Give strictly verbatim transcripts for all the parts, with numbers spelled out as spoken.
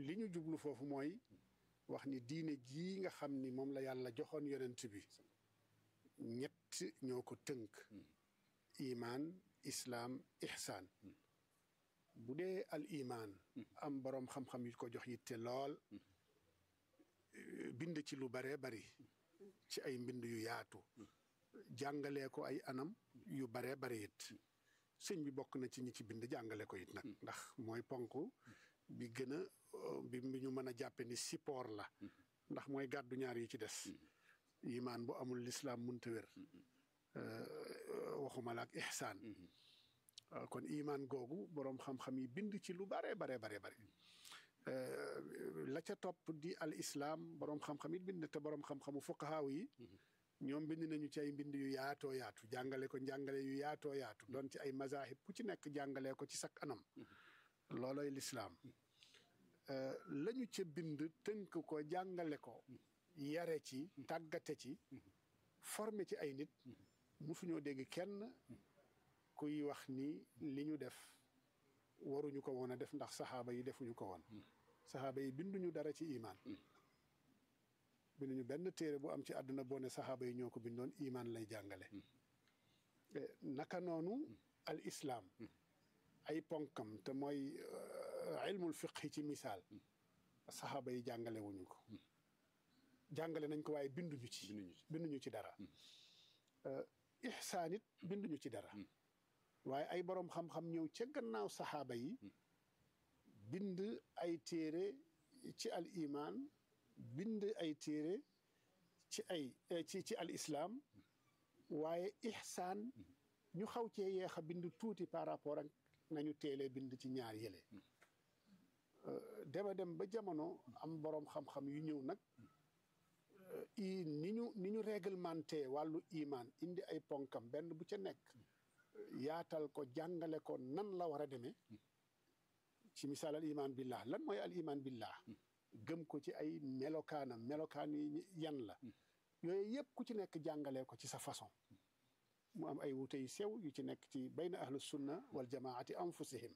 li ñu jublu foofu mooy wax ni diine jii nga xam ni moom la yàlla joxoon yonent bi ñett ñoo ko tënk imaan islaam ihsaan bu dee al imaan am boroom xam-xam yu ko jox yitte lool bind ci lu baree bari ci ay mbind yu yaatu jàngalee ko ay anam yu baree bari it sëñ bi bokk na ci ñi ci bind jàngale ko it nag ndax mooy ponk bi gën a bi bi ñu mën a jàppe ni support la ndax mooy gàddu ñaar yi ci des imaan bu amul lislaam munta wér waxuma la ak ihsaan kon imaan googu boroom xam-xam yi bind ci lu bare bare bare bare la ca topp di al islaam boroom xam-xam it bind te boroom xam-xamu fuqahaaw yi ñoom bind nañu ci ay mbind yu yaatoo yaatu jàngale ko njàngale yu yaatoo yaatu doon ci ay mazahib ku ci nekk jàngalee ko ci sak anam looloy lislaam lañu ca bind tënk ko jàngale ko yare ci tàggate ci formé ci ay nit musuñoo dégg kenn kuy wax ni li ñu def waruñu ko woon a def ndax saxaaba yi defuñu ko woon saxaaba yi binduñu dara ci imaan binduñu benn téere bu am ci àdduna boo ne saxaaba yi ñoo ko bindoon imaan lay jàngale naka noonu al islaam ay ponkam te mooy ilmul fiqhi ci misaal saxaaba yi jàngale wuñu ko jàngale nañ ko waaye binduñu ci binduñu ci dara ihsaan it binduñu ci dara waaye ay boroom xam-xam ñëw ca gannaaw saxaaba yi bind ay téere ci al iman bind ay téere ci ay ci ci al islaam waaye ihsaan ñu xaw cee yeex a bind tuuti par rapport ak nañu teelee bind ci ñaar yële dema dem ba jamono am boroom xam-xam yu ñëw nag i ni ñu ni ñu réglementé wàllu iman indi ay ponkam benn bu ca nekk yaatal ko jàngale ko nan la war a demee ci misaal al iman billah lan mooy al iman billah gëm ko ci ay melokaanam melokaan yi yan la yooyu yëpp ku ci nekk jàngalee ko ci sa façon mu am ay wute yu sew yu ci nekk ci bayna ahlu sunna wal jamaati anfusihim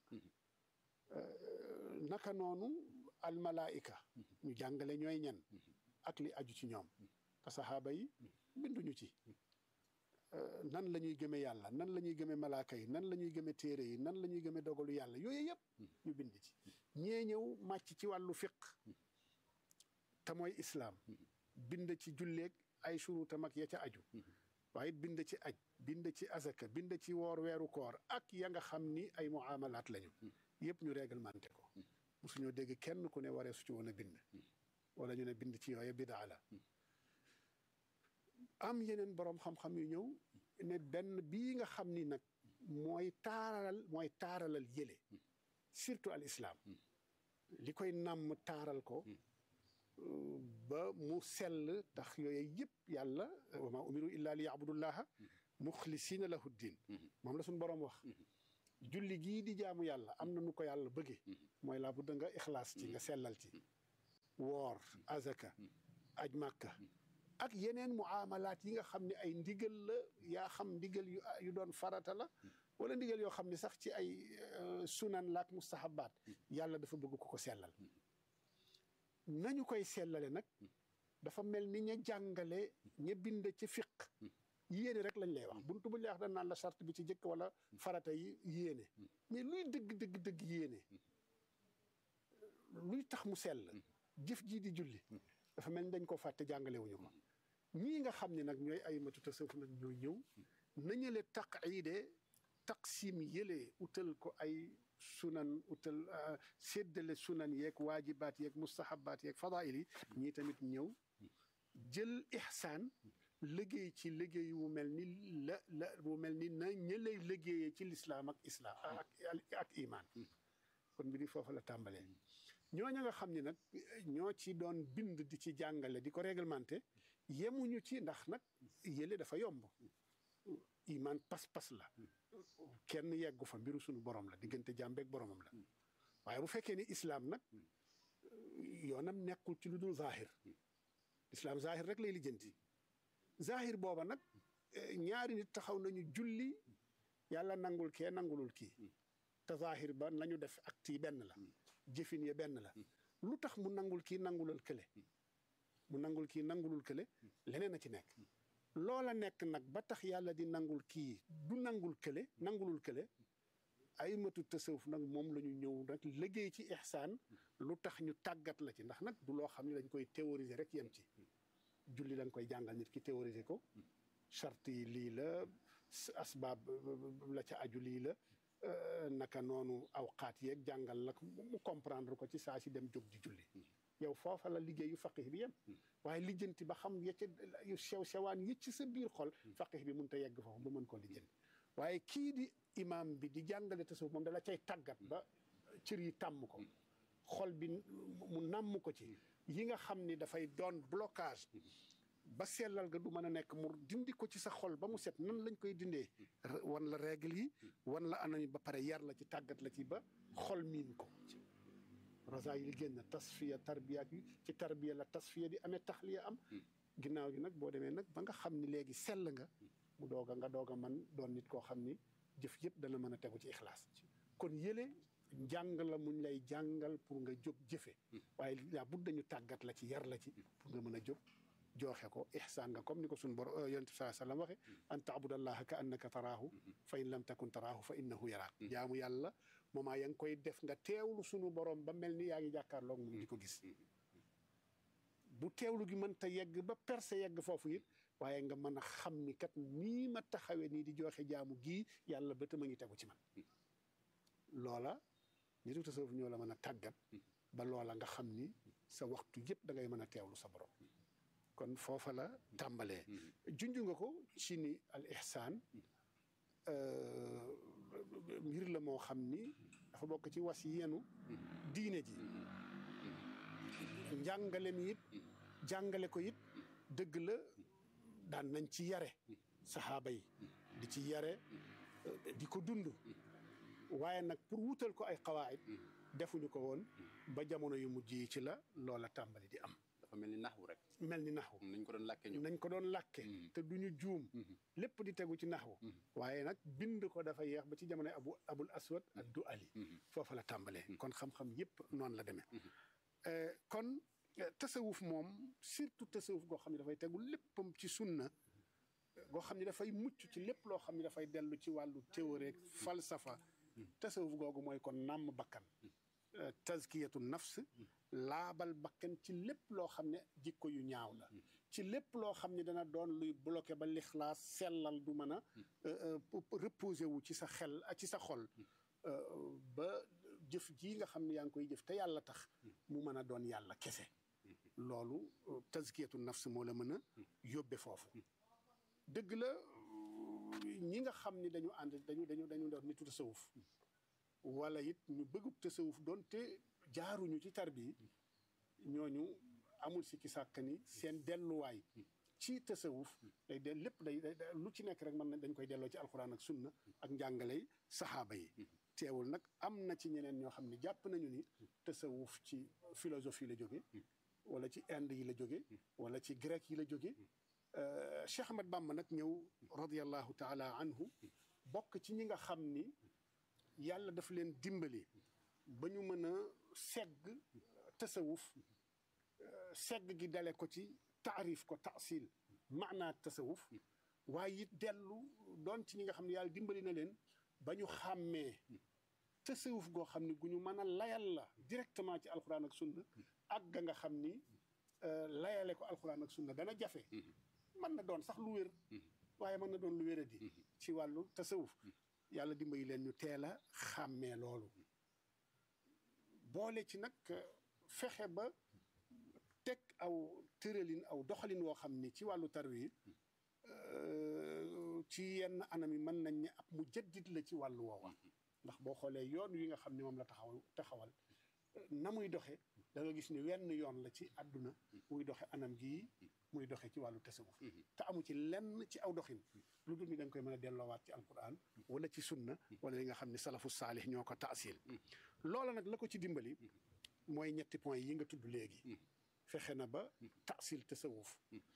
naka noonu al malaika ñu jàngale ñooy ñan ak li aju ci ñoom te saxaaba yi binduñu ci nan la ñuy gëme yàlla nan la ñuy gëme malaaka yi nan la ñuy gëme téere yi nan la ñuy gëme dogalu yàlla yooyu yëpp ñu bind ci ñee ñëw màcc ci wàllu fiq te mooy islaam bind ci julleeg ay surutam ak ya ca aju waaye bind ci aj bind ci azaka bind ci woor weeru koor ak ya nga xam ni ay muamalaat lañu yëpp ñu réglementé ko mosuñoo dégg kenn ku ne waree su ci woon a bind wala ñu ne bind ci yooye bidaa la am yeneen boroom xam-xam yu ñëw ne benn bii nga xam ni nag mooy taaralal mooy taaralal yële surtout al islaam li koy nàmm taaral ko ba mu sell tax yooyu yëpp yàlla wa ma umiru illa li yabudullaha muxlisina lahu ddin moom la suñu boroom wax julli gii di jaamu yàlla am na nu ko yàlla bëgge mooy laa budda nga ixlaas ci nga sellal ci woor azaka aj màkka ak yeneen muamalaat yi nga xam ne ay ndigal la yaa xam ndigal yu yu doon farata la wala ndigal yoo xam ne sax ci ay sunan laak mustahabaat yàlla dafa bëgg ko ko sellal nañu koy sellale nag dafa mel ni ña jàngale ña bind ci fiq yéene rek lañ lay wax buntu bu lay wax dañ naan la charte bi ci jëkk wala farata yi yéene mais luy dëgg dëgg dëgg yéene luy tax mu sell jëf jii di julli dafa mel ni dañ ko fàtte jàngale wuñu ko ñii nga xam ne nag ñooy ay matu tasawuf nag ñooy ñëw nañële taqide taqsim yële utal ko ay sunan utal séddale sunan yeeg waajibaat yeeg mustahabaat yeeg fadail yi ñii tamit ñëw jël ihsaan liggéey ci liggéey wu mel ni la la wu mel ni na ñëlay liggéeyee ci lislaam ak islaam ak ak iman kon mbir yi foofu la tàmbalee ñooña nga xam ni nag ñoo ci doon bind di ci jàngale di ko réglementé yemuñu ci ndax nag yële dafa yomb iman pas-pas la kenn yeggu fa mbiru suñu borom la diggante jàmbeeg boromam la waaye bu fekkee ni islaam nag yoonam nekkul ci lu dul zahir islaam zahir rek lay lijjanti zahir booba nag ñaari nit taxaw nañu julli yàlla nangul kee nangulul kii te zahir ba nañu def acte yi benn la jëfin ya benn la lu tax mu nangul kii nangulal kële mu nangul kii nangulul kële leneen a ci nekk loola nekk nag ba tax yàlla di nangul kii du nangul kële nangulul kële ay matu tasawuf nag moom la ñu ñëw nag liggéey ci ihsaan lu tax ñu tàggat la ci ndax nag du loo xam ne dañ koy théoriser rek yem ci julli da nga koy jàngal nit ki théoriser ko charte yi lii la asbaab la ca aju lii la naka noonu awqaat yeeg jàngal la mu comprendre ko ci saa si dem jóg di julli yow foofa la liggéeyu faqih bi yem waaye lijjanti ba xam ya ca yu sew sewaan yi ci sa biir xol faqih bi mënut a yegg foofu ba mën koo lijjanti waaye kii di imam bi di jàngale tasawuf moom dala cay tàggat ba cër yi tàmm ko xol bi mu nàmm ko ci yi nga xam ni dafay doon blocage ba sellal ga du mën a nekk mu dindi ko ci sa xol ba mu set nan lañ koy dindee wan la règle yi wan la anam yi ba pare yar la ci tàggat la ci ba xol miin ko rasa yi li génn tasfiya tarbiya yi ci tarbiya la tasfiya di amee taxliya am ginnaaw gi nag boo demee nag ba nga xam ni léegi sell nga mu doog a nga doog a man doon nit koo xam ni jëf yëpp dana mën a tegu ci ixlaas kon yële njàng la muñ lay jàngal pour nga jóg jëfe waaye yaa bud dañu tàggat la ci yar la ci pour nga mën a jóg jooxe ko ihsaan nga comme ni ko suñu bor yonent bi saa sallam waxe an taabudallaha ka annaka taraahu fa in lam takun taraahu fa innahu yaraak jaamu yàlla moment ya ngi koy def nga teewlu suñu borom ba mel ni yaa ngi jàkkaarloog moom di ko gis bu teewlu gi mënta yegg ba perse yegg foofu it waaye nga mën a xam ni kat nii ma taxawee nii di joxe jaamu gii yàlla ba tama ngi tegu ci man loola nitu tasawuf ñoo la mën a tàggat ba loola nga xam ni sa waxtu yëpp da ngay mën a teewlu sa borom kon foofa la tàmbalee junj nga ko ci ni al ihsaan mbir la moo xam ni dafa bokk ci was yenu diine ji njàngale mi it jàngale ko it dëgg la daan nañ ci yare saxaaba yi di ci yare di ko dund waaye nag pour wutal ko ay xawaayit defuñu ko woon ba jamono yu mujj yi ci la loola tàmbali di am dafa mel ni naxwu rek mel ni naxwu nañ ko doon làkke ñu nañ ko doon làkke te duñu juum lépp di tegu ci naxwu waaye nag bind ko dafa yeex ba ci jamono abu abul aswad ak du ali foofa la tàmbalee kon xam-xam yépp noonu la demee kon tasawuf moom surtout tasawuf goo xam ne dafay tegu léppam ci sunna goo xam ne dafay mucc ci lépp loo xam ne dafay dellu ci wàllu théorie falsafa tasawuf googu mooy kon nàmm bakkan tazkiyatu nafs laabal bakkan ci lépp loo xam ne jikko yu ñaaw la ci lépp loo xam ne dana doon luy bloqué ba lixlaas sellal du mën a reposer wu ci sa xel ci sa xol ba jëf ji nga xam ne yaa ngi koy jëf te yàlla tax mu mën a doon yàlla kese loolu tazkiyatu nafs moo la mën a yóbbe foofu dëgg la ñi nga xam ni dañu ànd dañu dañu dañu doon nitu tasawuf wala it ñu bëggu tasawuf doon te jaaruñu ci tarbi ñooñu amul sikki sàkk ni seen delluwaay ci tasawuf day de lépp day lu ci nekk rek mën na dañ koy delloo ci alxuraan ak sunna ak njàngaley saxaaba yi teewul nag am na ci ñeneen ñoo xam ne jàpp nañu ni tasawuf ci philosophie la jóge wala ci Inde yi la jóge wala ci grec yi la jóge Cheikh Ahmad Bamba nag ñëw radiallahu taala anhu bokk ci ñi nga xam ni yàlla daf leen dimbali ba ñu mën a segg tasawuf segg gi dale ko ci taarif ko taasil maanaa tasawuf waaye it dellu doon ci ñi nga xam ne yàlla dimbali na leen ba ñu xàmmee tasawuf goo xam ne gu ñu mën a layal la directement ci alxuraan ak sunna ak ga nga xam ni layale ko alxuraan ak sunna dana jafe mën na doon sax lu wér waaye mën na doon lu wéradi ci wàllu tasawuf yàlla dimbali leen ñu teel a xàmmee loolu boole ci nag fexe ba teg aw tëralin aw doxalin woo xam ni ci wàllu tarwi ci yenn anam yi mën nañ ne ab mu jaddit la ci wàllu woowa ndax boo xoolee yoon wi nga xam ne moom la taxaw taxawal na muy doxe da nga gis ni wenn yoon la ci àdduna muy doxe anam gii muy doxe ci wàllu tasawuf te amu ci lenn ci aw doxin lu dul ni da nga koy mën a delloowaat ci alquran wala ci sunna wala li nga xam ne salafu saalih ñoo ko taasil loola nag la ko ci dimbali mooy ñetti point yi nga tudd léegi fexe na ba taasil tasawuf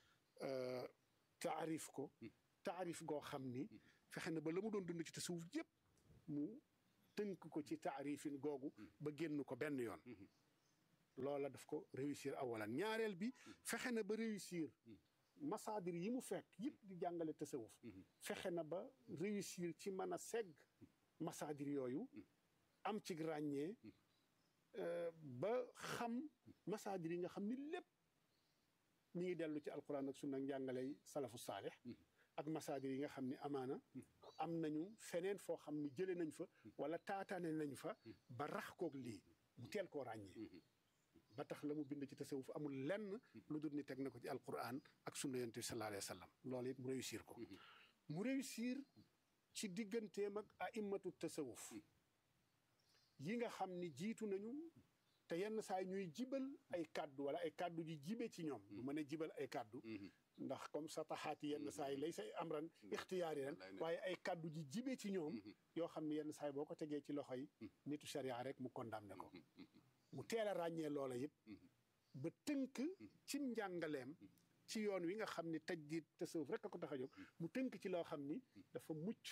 taarif ko taarif goo xam ni fexe na ba la mu doon dund ci tasawuf yëpp mu tënk ko ci taarifin googu ba génn ko benn yoon loola daf ko réussir awalan ñaareel bi fexe na ba réussir masaadir yi mu fekk yëpp di jàngale tasawuf fexe na ba réussir ci mën a segg masaadir yooyu am ci ràññee ba xam masaadir yi nga xam ni lépp ñu ngi dellu ci alquran ak sunna njàngaley salafu saalix ak masaadir yi nga xam ni amaana am nañu feneen foo xam ni jële nañ fa wala taataane nañ fa ba rax koog lii mu teel koo ràññee ba tax la mu bind ci tasawuf amul lenn lu dul ni teg na ko ci alquran ak sunna yonent bi sallallahu alayhi wa sallam loolu it mu réussir ko mu réussir ci digganteem ak a'immatu tasawuf yi nga xam ni jiitu nañu te yenn saa yi ñuy jibal ay kàddu wala ay kàddu ji jibe ci ñoom du mën a jibal ay kàddu ndax comme sataxaati yenn saa yi lay say amran ixtiyaari ren waaye ay kàddu ji jibe ci ñoom yoo xam ne yenn saa yi boo ko tegee ci loxo yi nitu sharia rek mu condamné ko mu teel a ràññee loola it ba tënk ci njàngaleem ci yoon wi nga xam ni tajdiid tasawuf rek a ko tax a jóg mu tënk ci loo xam ni dafa mucc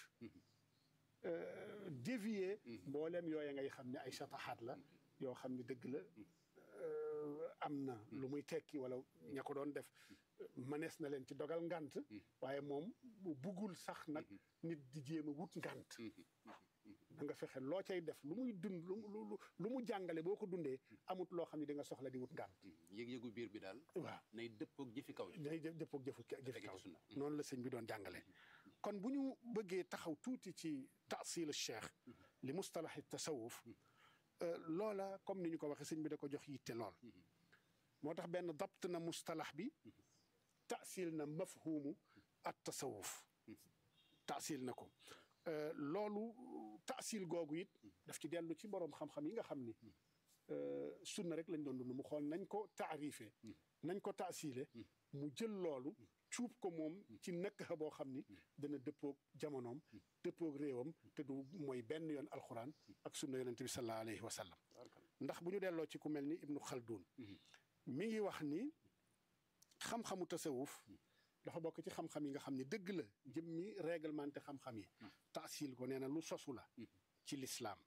dévier mbooleem yooya ngay xam ne ay sataxaat la yoo xam ni dëgg la am na lu muy tekki wala ña ko doon def mënees na leen ci dogal ngant waaye moom buggul sax nag nit di jéem a wut ngant da nga fexe loo cay def lu muy dund lu lu mu jàngale boo ko dundee amut loo xam ne di nga soxla di wut ngant yëg-yëgu biir bi daal waaw nay dëppoog jëfi kaw nay dëppoog jëfu jëfi kaw noonu la sëñ bi doon jàngale kon bu ñu bëggee taxaw tuuti ci taasil cheikh li mustalahi tasawuf loola comme ni ñu ko waxee sëñ bi da ko jox yitte lool moo tax benn dabt na mustalax bi taasil na mafhumu at tasawuf taasil na ko loolu taasil googu it daf ci dellu ci boroom xam-xam yi nga xam ni sunna rek lañ doon dund mu xool nañ ko taarife nañ ko taasile mu jël loolu cuub ko moom ci nekk boo xam ni dana dëppoog jamonoom dëppoog réewam te du mooy benn yoon alxuraan ak sunna yonente bi sallallahu alayhi wa sallam ndax bu ñu delloo ci ku mel ni ibnu xaldun mi ngi wax ni xam-xamu tasawuf dafa bokk ci xam-xam yi nga xam ni dëgg la jëmmi réglementé xam-xam yi taasil ko nee na lu sosu la ci lislaam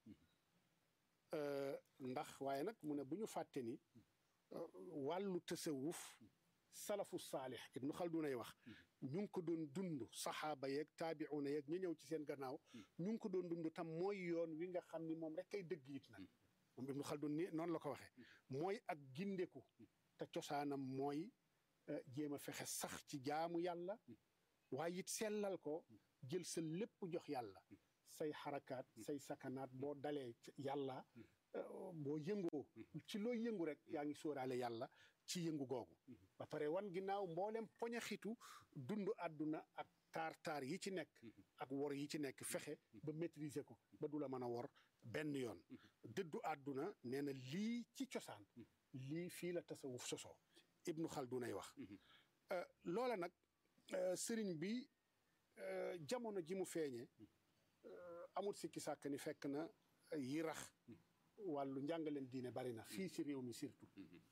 ndax waaye nag mu ne bu ñu fàtte ni wàllu tasawuf salafu saalix ibnu xaldun ay wax ñu ngi ko doon dund saxaaba yeeg taabiuna yeeg ñu ñëw ci seen gannaaw ñu ngi ko doon dund tam mooy yoon wi nga xam ni moom rek kay dëgg it nag moom ibnu xaldun ni noonu la ko waxee mooy ak gindeku te cosaanam mooy jéem a fexe sax ci jaamu yàlla waaye it sellal ko jël sa lépp jox yàlla say xarakaat say sakanaat boo dalee yàlla boo yëngoo ci looy yëngu rek yaa ngi sóoraale yàlla ci yëngu googu ba pare wan ginnaaw mboolem poñaxitu dund àdduna ak taar taar yi ci nekk ak wor yi ci nekk fexe ba maîtriser ko ba du la mën a wor benn yoon dëddu àdduna nee na lii ci cosaan lii fii la tasawuf sosoo ibnu xaldun ay wax loola nag sëriñ bi jamono ji mu feeñe amul sikki sàkk ni fekk na yi rax wàllu njàngaleen diine bari na fii ci réew mi surtout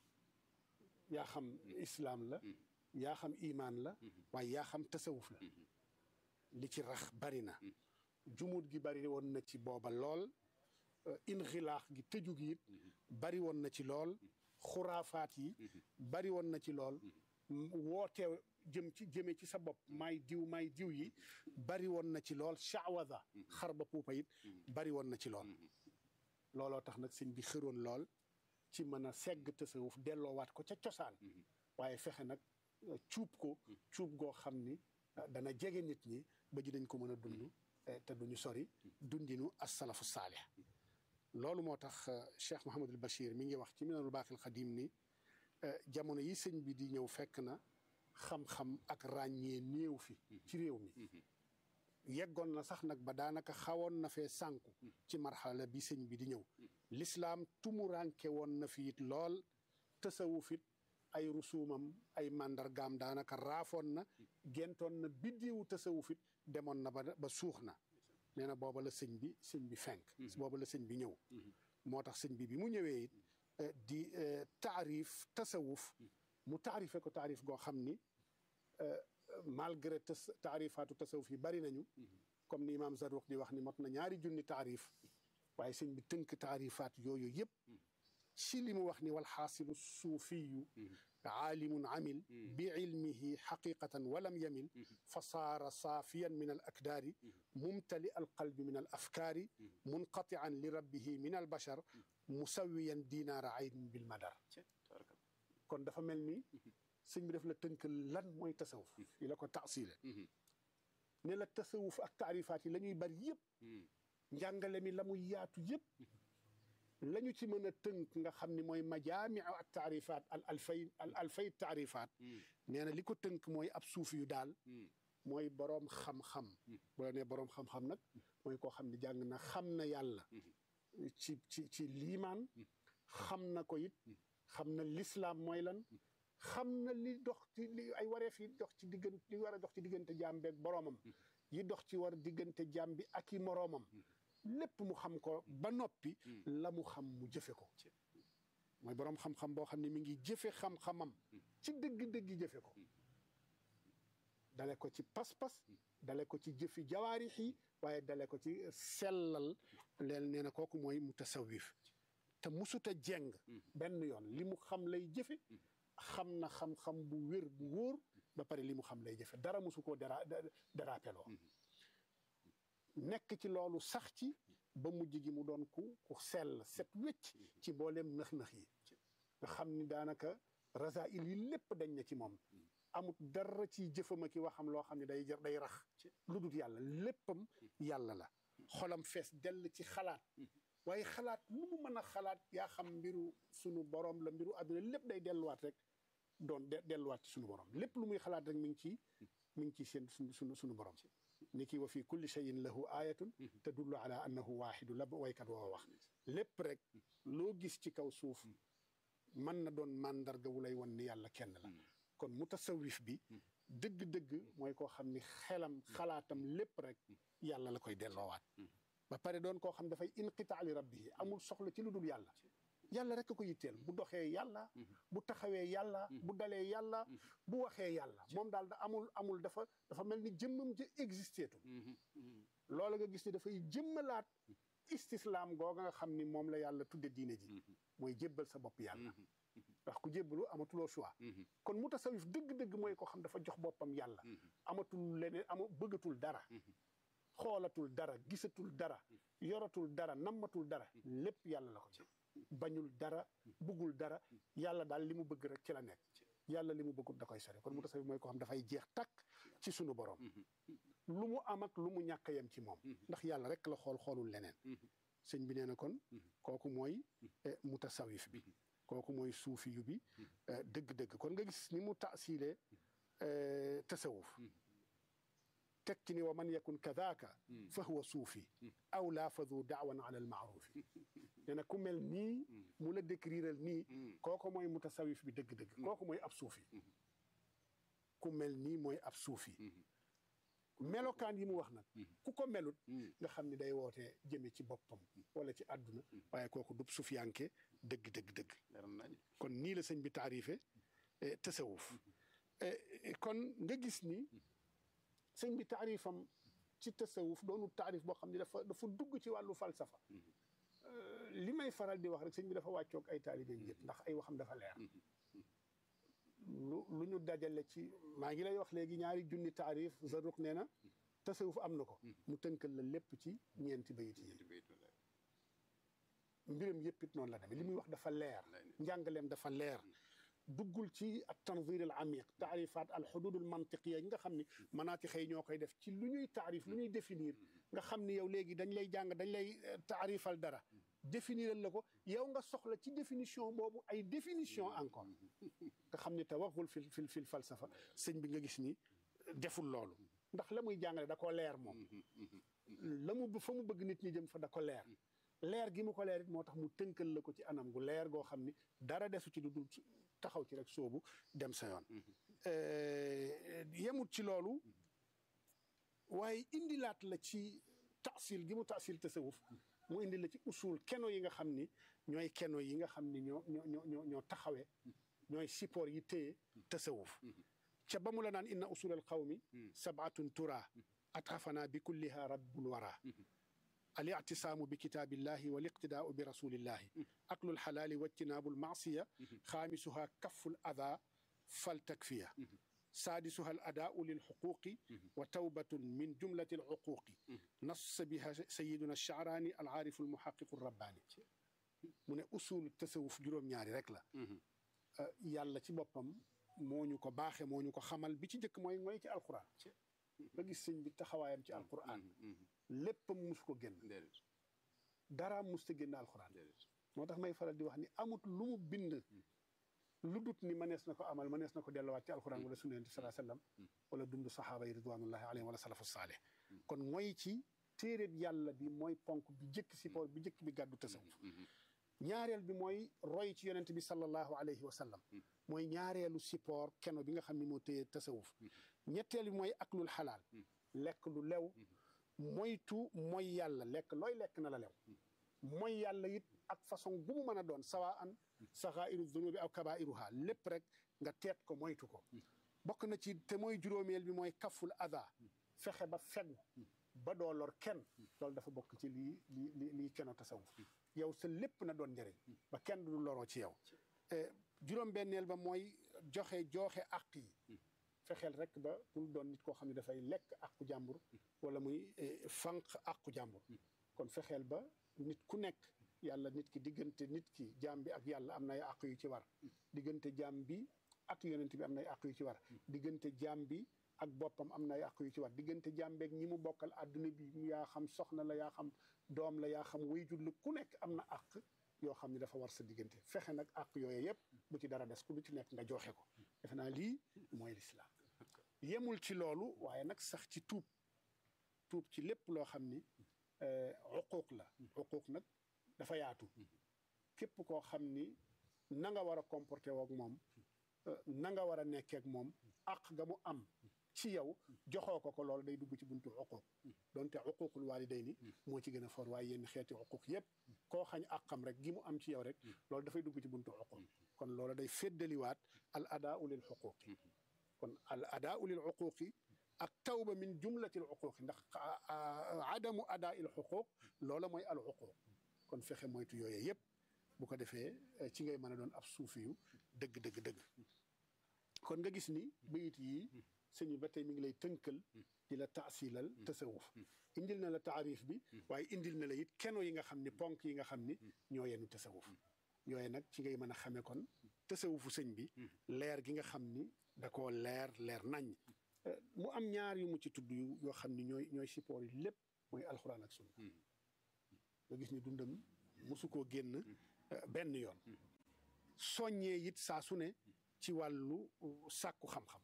yaa xam islaam la yaa xam imaan la waaye yaa xam tasawuf la li ci rax bari na jumut gi bari woon na ci booba lool inxilaax gi tëju gi it bari woon na ci lool xuraafaat yi bari woon na ci lool woote jëm ci jëme ci sa bopp maay diw maay diw yi bari woon na ci lool shaawaza xar ba puupa it bari woon na ci lool looloo tax nag sëñ bi xëroon lool ci mën a segg tasawuf delloowaat ko ca cosaan waaye fexe nag cuub ko cuub goo xam ni dana jege nit ñi ba ji dañ ko mën a dund te duñu sori dundinu as-salafu saalih loolu moo tax Cheikh Mouhamadul Bachir mi ngi wax ci Minanul Baaqil Xadim ni jamono yi sëñ bi di ñëw fekk na xam-xam ak ràññee néew fi ci réew mi yeggoon na sax nag ba daanaka xawoon na fee sànku ci marxala bi sëñ bi di ñëw lislaam tumuranke woon na fi it lool tasawuf it ay rusuumam ay màndargaam daanaka raafoon na gentoon na biddiwu tasawuf it demoon na ba ba suux na nee na booba la sëñ bi sëñ bi fenk booba la sëñ bi ñëw moo tax sëñ bi bi mu ñëwee it di taarif tasawuf mu taarife ko taarif goo xam ni malgré taarifaatu tasawuf yi bari nañu comme ni imaam Zaruq di wax ni mot na ñaari junni taarif waaye sëñ bi tënk taarifaat yooyu yëpp ci li mu wax ni wal xaasilu suufiyu aalimun amil bi ilmihi xaqiqatan walam yamil fa saara saafiyan min al akdaari mumtali al qalbi min al afkaari munqatian li rabbihi min al bashar musawiyan dinaara aynin bil madar kon dafa mel ni sëñ bi daf la tënk lan mooy tasawuf yi la ko taasile ne la tasawuf ak taarifaat yi la ñuy bari yëpp njàngale mi la muy yaatu yëpp la ñu ci mën a tënk nga xam ni mooy majaamiu ak taarifaat al alfay al alfay taarifaat nee na li ko tënk mooy ab suufi yu daal mooy boroom xam-xam bu la nee boroom xam-xam nag mooy koo xam ne jàng na xam na yàlla ci ci ci liimaan xam na ko it xam na lislaam mooy lan xam na li dox ci li ay wareef yi dox ci diggante li war a dox ci diggante jaam beeg boroomam yi dox ci war diggante jaam bi ak i moroomam lépp mu xam ko ba noppi la mu xam mu jëfe ko mooy boroom xam-xam boo xam ne mi ngi jëfe xam-xamam ci dëgg-dëgg jëfe ko dale ko ci pas-pas dale ko ci jëfi jawaarix yi waaye dale ko ci sellal leen nee na kooku mooy mutasawif te musuta jeng benn yoon li mu xam lay jëfe xam na xam-xam bu wér bu wóor ba pare li mu xam lay jëfe dara musu koo dara darapeloo nekk ci loolu sax ci ba mujj gi mu doon ku ku sell set wécc ci mboolem nëx-nëx yi nga xam ni daanaka rasail yi lépp dañ na ci moom amut dara ci jëfam ak waxam loo xam ne day jar day rax lu dul yàlla léppam yàlla la xolam fees dell ci xalaat waaye xalaat lu mu mën a xalaat yaa xam mbiru sunu borom la mbiru àdduna lépp day delluwaat rek doon delluwaat ci sunu borom lépp lu muy xalaat rek mi ngi ci mi ngi ci seen sunu sunu sunu borom ni ki wa fi kulli cheyin lahu ayatun tadullu ala annahu waaxidu la waykat woo wax lépp rek loo gis ci kaw suuf mën na doon màndarga wu lay won ni yàlla kenn la kon mutasawif bi dëgg-dëgg mooy koo xam ni xelam xalaatam lépp rek yàlla la koy delloowaat ba pare doon koo xam dafay inqitaa li rabbihi amul soxla ci lu dul yàlla yàlla rek ko yitteel bu doxee yàlla bu taxawee yàlla bu dalee yàlla bu waxee yàlla moom daal da amul amul dafa dafa mel ni jëmmam ja existeetu loola nga gis ni dafay jëmmalaat istislaam googa nga xam ni moom la yàlla tudde diine ji mooy jébbal sa bopp yàlla ndax ku jébbalu amatuloo choix kon mutasawif dëgg-dëgg mooy koo xam dafa jox boppam yàlla amatul leneen ama bëggatul dara xoolatul dara gisatul dara yoratul dara nammatul dara lépp yàlla la ko jox bañul dara buggul dara yàlla daal li mu bëgg rek ci la nekk yàlla li mu bëggul da koy sori kon mutasawif mooy koo xam dafay jeex takk ci sunu borom lu mu am ak lu mu ñàkk yem ci moom ndax yàlla rek la xool xoolul leneen sëñ bi nee na kon kooku mooy mutasawif bi kooku mooy suufi yu bi dëgg-dëgg kon nga gis ni mu taasilee tasawuf teg ci ni wa man yakun kadaaka fa huwa suufi aw laa fa du daawan ala almaarufi nee na ku mel nii mu la décriral nii kooku mooy mutasawif bi dëgg-dëgg kooku mooy ab suufi ku mel nii mooy ab suufi melokaan yi mu wax nag ku ko melut nga xam ni day wootee jëme ci boppam wala ci àdduna waaye kooku dub sufiyanke dëgg dëgg dëgg kon nii la sëñ bi taarife tasawuf kon nga gis ni sëñ bi taarifam ci tasawuf doonu taarif boo xam ne dafa dafa dugg ci wàllu falsafa li may faral di wax rek sëñ bi dafa wàccoog ay taalibe yëpp ndax ay waxam dafa leer lu lu ñu dajale ci maa ngi lay wax léegi ñaari junni taarif Zarruq nee na tasawuf am na ko mu tënkal la lépp ci ñeenti bayit yi mbiram yëpp it noonu la demee li muy wax dafa leer njàngaleem dafa leer duggul ci ak tanzir al amiq taarifaat al xudud al mantiqiya yi nga xam ni manaati xëy ñoo koy def ci lu ñuy taarif lu ñuy définir nga xam ni yow léegi dañ lay jàng dañ lay taarifal dara définiral la ko yow nga soxla ci définition boobu ay définition encore nga xam ni tawaxul fil fil fil falsafa sëñ bi nga gis ni deful loolu ndax la muy jàngale da ko leer moom la mu fa mu bëgg nit ñi jëm fa da ko leer leer gi mu ko leer it moo tax mu tënkal la ko ci anam gu leer goo xam ni dara desu ci du dul taxaw ci rek soobu dem sa yoon yemut ci loolu waaye indilaat la ci taasil gi mu taasil tasawuf mu indi la ci usul keno yi nga xam ni ñooy keno yi nga xam ni ñoo ñoo ñoo ñoo taxawee ñooy support yi téye tasawuf ca ba mu la naan inna usul al qawmi sabatun tura atafana bi kulliha rabbul wara al ictisaamu bi kitaabillahi wal iqtidaau bi rasulillahi aklul xalaali wajtinaabu lmaasiya xaamisuha kaful ada fal takfiya saadisuha al adaau lil xuquuqi wa tawbatun min jumlati al uquuqi nas biha sayiduna alchaaraani al aarifu almuhaqiqu rabbaani mu ne usul tasawuf juróom-ñaari rek la yàlla ci boppam moo ñu ko baaxe moo ñu ko xamal bi ci njëkk mooy mooy ci alquran nga gis sëñ bi taxawaayam ci alquran léppam mus ko génn dara mus ta génn alquran moo tax may faral di wax ni amut lu mu bind lu dut ni mënees na ko amal mënees na ko delluwaat ci alquran wala sunna yonent sallallahu alayhi wasallam wala dund saxaaba yi ridwanullahi alayhim wala salafu saalih kon mooy ci téeréb yàlla bi mooy ponk bi jëkk si poor bi jëkk bi gàddu tasawuf ñaareel bi mooy roy ci yonent bi sallallahu alayhi wa sallam mooy ñaareelu support keno bi nga xam ne moo téye tasawuf ñetteel bi mooy aklul xalaal lekk lu lew moytu mooy yàlla lekk looy lekk na la lew mooy yàlla it ak façon bu mu mën a doon sawa an saxairu dunubi aw kabairuha lépp rek nga teet ko moytu ko bokk na ci te mooy juróomeel bi mooy kaful ada fexe ba fegu ba doo lor kenn loolu dafa bokk ci lii li lii keno tasawuf yow sa lépp na doon njëriñ ba kenn du loroo ci yow juróom-benneel ba mooy joxe jooxe àq yi fexeel rek ba bul doon nit koo xam ne dafay lekk àqu jàmbur wala muy fànq àqu jàmbur kon fexeel ba nit ku nekk yàlla nit ki diggante nit ki jaam bi ak yàlla am na ay àq yu ci war diggante jaam bi ak yonent bi am na ay àq yu ci war diggante jaam bi ak boppam am na ay àq yu ci war diggante jaam beeg ñi mu bokkal àdduna bi yaa xam soxna la yaa xam doom la yaa xam wayjur la ku nekk am na àq yoo xam ne dafa war sa diggante fexe nag àq yooyu yëpp bu ci dara des ku lu ci nekk nga joxe ko defe naa lii mooy lislaam yemul ci loolu waaye nag sax ci tuub tuub ci lépp loo xam ni uquuq la uquuq nag dafa yaatu képp koo xam ni na nga war a comporté woog moom na nga war a nekkee ak moom àq ga mu am ci yow joxoo ko ko loolu day dugg ci buntu uquuq donte uquuqul waalidayni moo ci gën a for waaye yenn xeeti uquuq yëpp koo xañ àqam rek gi mu am ci yow rek loolu dafay dugg ci buntu uquuq kon loolu day féddaliwaat al adaau lil xuquuqi kon al adaau lil uquuqi ak tawba min jumlatil uquuqi ndax adamu adaa il xuquuq loola mooy al uquuq kon fexe moytu yooyu yëpp bu ko defee ci ngay mën a doon ab suufi yu dëgg dëgg dëgg kon nga gis ni bayit yi sëñ bi ba tey mi ngi lay tënkal di la taasilal tasawuf indil na la taarif bi waaye indil na la it keno yi nga xam ni ponk yi nga xam ni ñoo yenu tasawuf yooyu nag ci ngay mën a xamee kon tasawufu sëñ bi leer gi nga xam ni da koo leer leer nañ mu am ñaar yu mu ci tudd yu yoo xam ni ñooy ñooy support yi lépp mooy alxuraan ak sunna nga gis ni dundam mosu koo génn benn yoon soññee it saa su ne ci wàllu sàkku xam-xam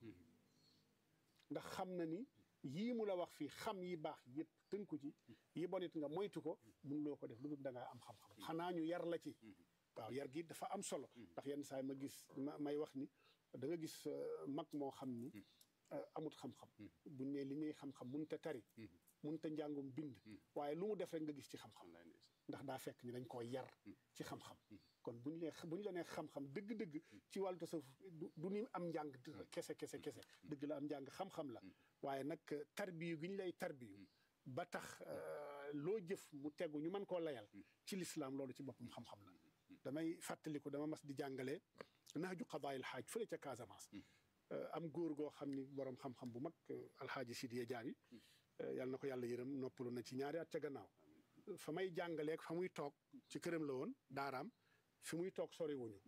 ndax xam na ni yii mu la wax fii xam yi baax yëpp tënku ci yi bonit nga moytu ko mun loo ko def lu dul da ngaa am xam-xam xanaa ñu yar la ci waaw yar gi dafa am solo ndax yenn saa yi ma gis may wax ni da nga gis mag moo xam ni amut xam-xam buñ ne li ñuy xam-xam mun te tari mun te njàngum bind waaye lu mu def rek nga gis ci xam-xam ndax daa fekk ni dañ koo yar ci xam-xam kon buñ lee buñ la nee xam-xam dëgg-dëgg ci wàllu tasawuf du ni am njàng kese kese kese dëgg la am njàng xam-xam la waaye nag tarbiyu gi ñu lay tarbiyu ba tax loo jëf mu tegu ñu mën koo layal ci lislaam loolu ci boppam xam-xam la damay fàttaliku dama mas di jàngale naaju qadaayil xaaj fële ca Casamance am góor goo xam ni borom xam-xam bu mag alxaaji Sidiya Jaabi yàlla na ko yàlla yërëm noppalu na ci ñaari at ca gannaaw fa may jàngaleeg fa muy toog ci këram la woon daaraam fi muy toog sori wuñu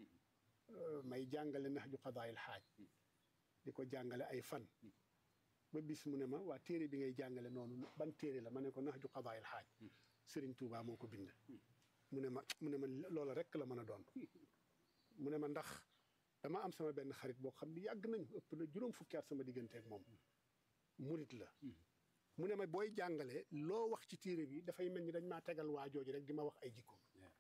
may jàngale naaju qadaayil xaaj di ko jàngale ay fan ba bis mu ne ma waa téere bi ngay jàngale noonu ban téere la ma ne ko naaju qadaayil xaaj Sëriñ Tuubaa moo ko bind mu ne ma mu ne ma loola rek la mën a doon mu ne ma ndax dama am sama benn xarit boo xam ni yàgg nañu ëpp na juróom fukki at sama digganteeg moom murit la mu ne ma booy jàngale loo wax ci téere bi dafay mel ni dañ maa tegal waa jooju rek di ma wax ay jikko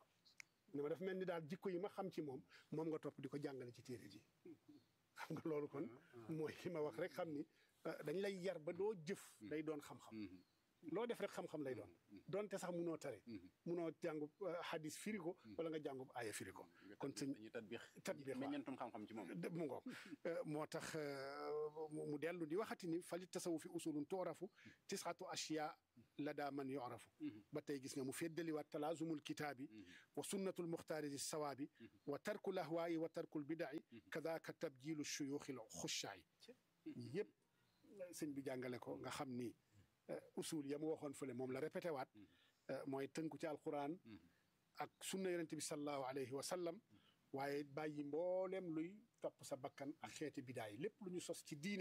ne ma dafa mel ni daal jikko yi ma xam ci moom moom nga topp di ko jàngale ci téere ji xam nga loolu kon mooy li ma wax rek xam ni dañ lay yar ba doo jëf day doon xam-xam loo def rek xam-xam lay doon donte sax munoo tare munoo jàngub hadis firi ko wala nga jàngub aaya firi ko kon sëñ tatbiix meññantum xam-xam ci moom mu ngoog moo tax mu dellu di waxati ni fali tasawufi usulun toorafu tisatu ashya la daa man yorafu ba tey gis nga mu feddaliwaat talaazumul kitaabi wa sunnatul muxtaari di sawaabi wa tarkul ahwaayi wa tarkul bidaci kadaaka tabjilu shuyuuxil xushaayi yëpp sëñ bi jàngale ko nga xam ni usul ya mu waxoon fële moom la répété waat mooy tënku ci alquran ak sunna yonente bi sallallahu alayhi wa sallam waaye bàyyi mboolem luy topp sa bakkan ak xeeti bidaay lépp lu ñu sos ci diine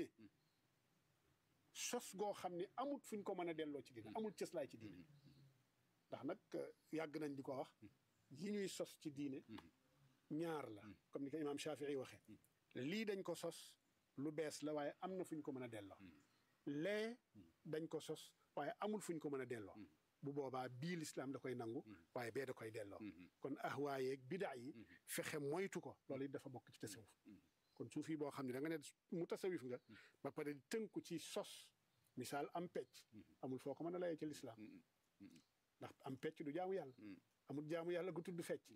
sos goo xam ne amul fuñ ko mën a delloo ci diine amul cëslaay ci diine ndax nag yàgg nañ di ko wax yi ñuy sos ci diine ñaar la comme ni ko imaam Shafii waxee lii dañ ko sos lu bees la waaye am na fuñ ko mën a delloo lee dañ ko sos waaye amul fuñ ko mën a delloo bu boobaa bii lislaam da koy nangu waaye bee da koy delloo kon ahwaayeeg bidaa yi fexe moytu ko loolu it dafa bokk ci tasawuf kon suufi boo xam ne da nga ne mu tasawif nga ba pare di tënku ci sos misaal am pecc amul foo ko mën a layee ci lislaam ndax am pecc du jaamu yàlla amul jaamu yàlla gu tudd fecc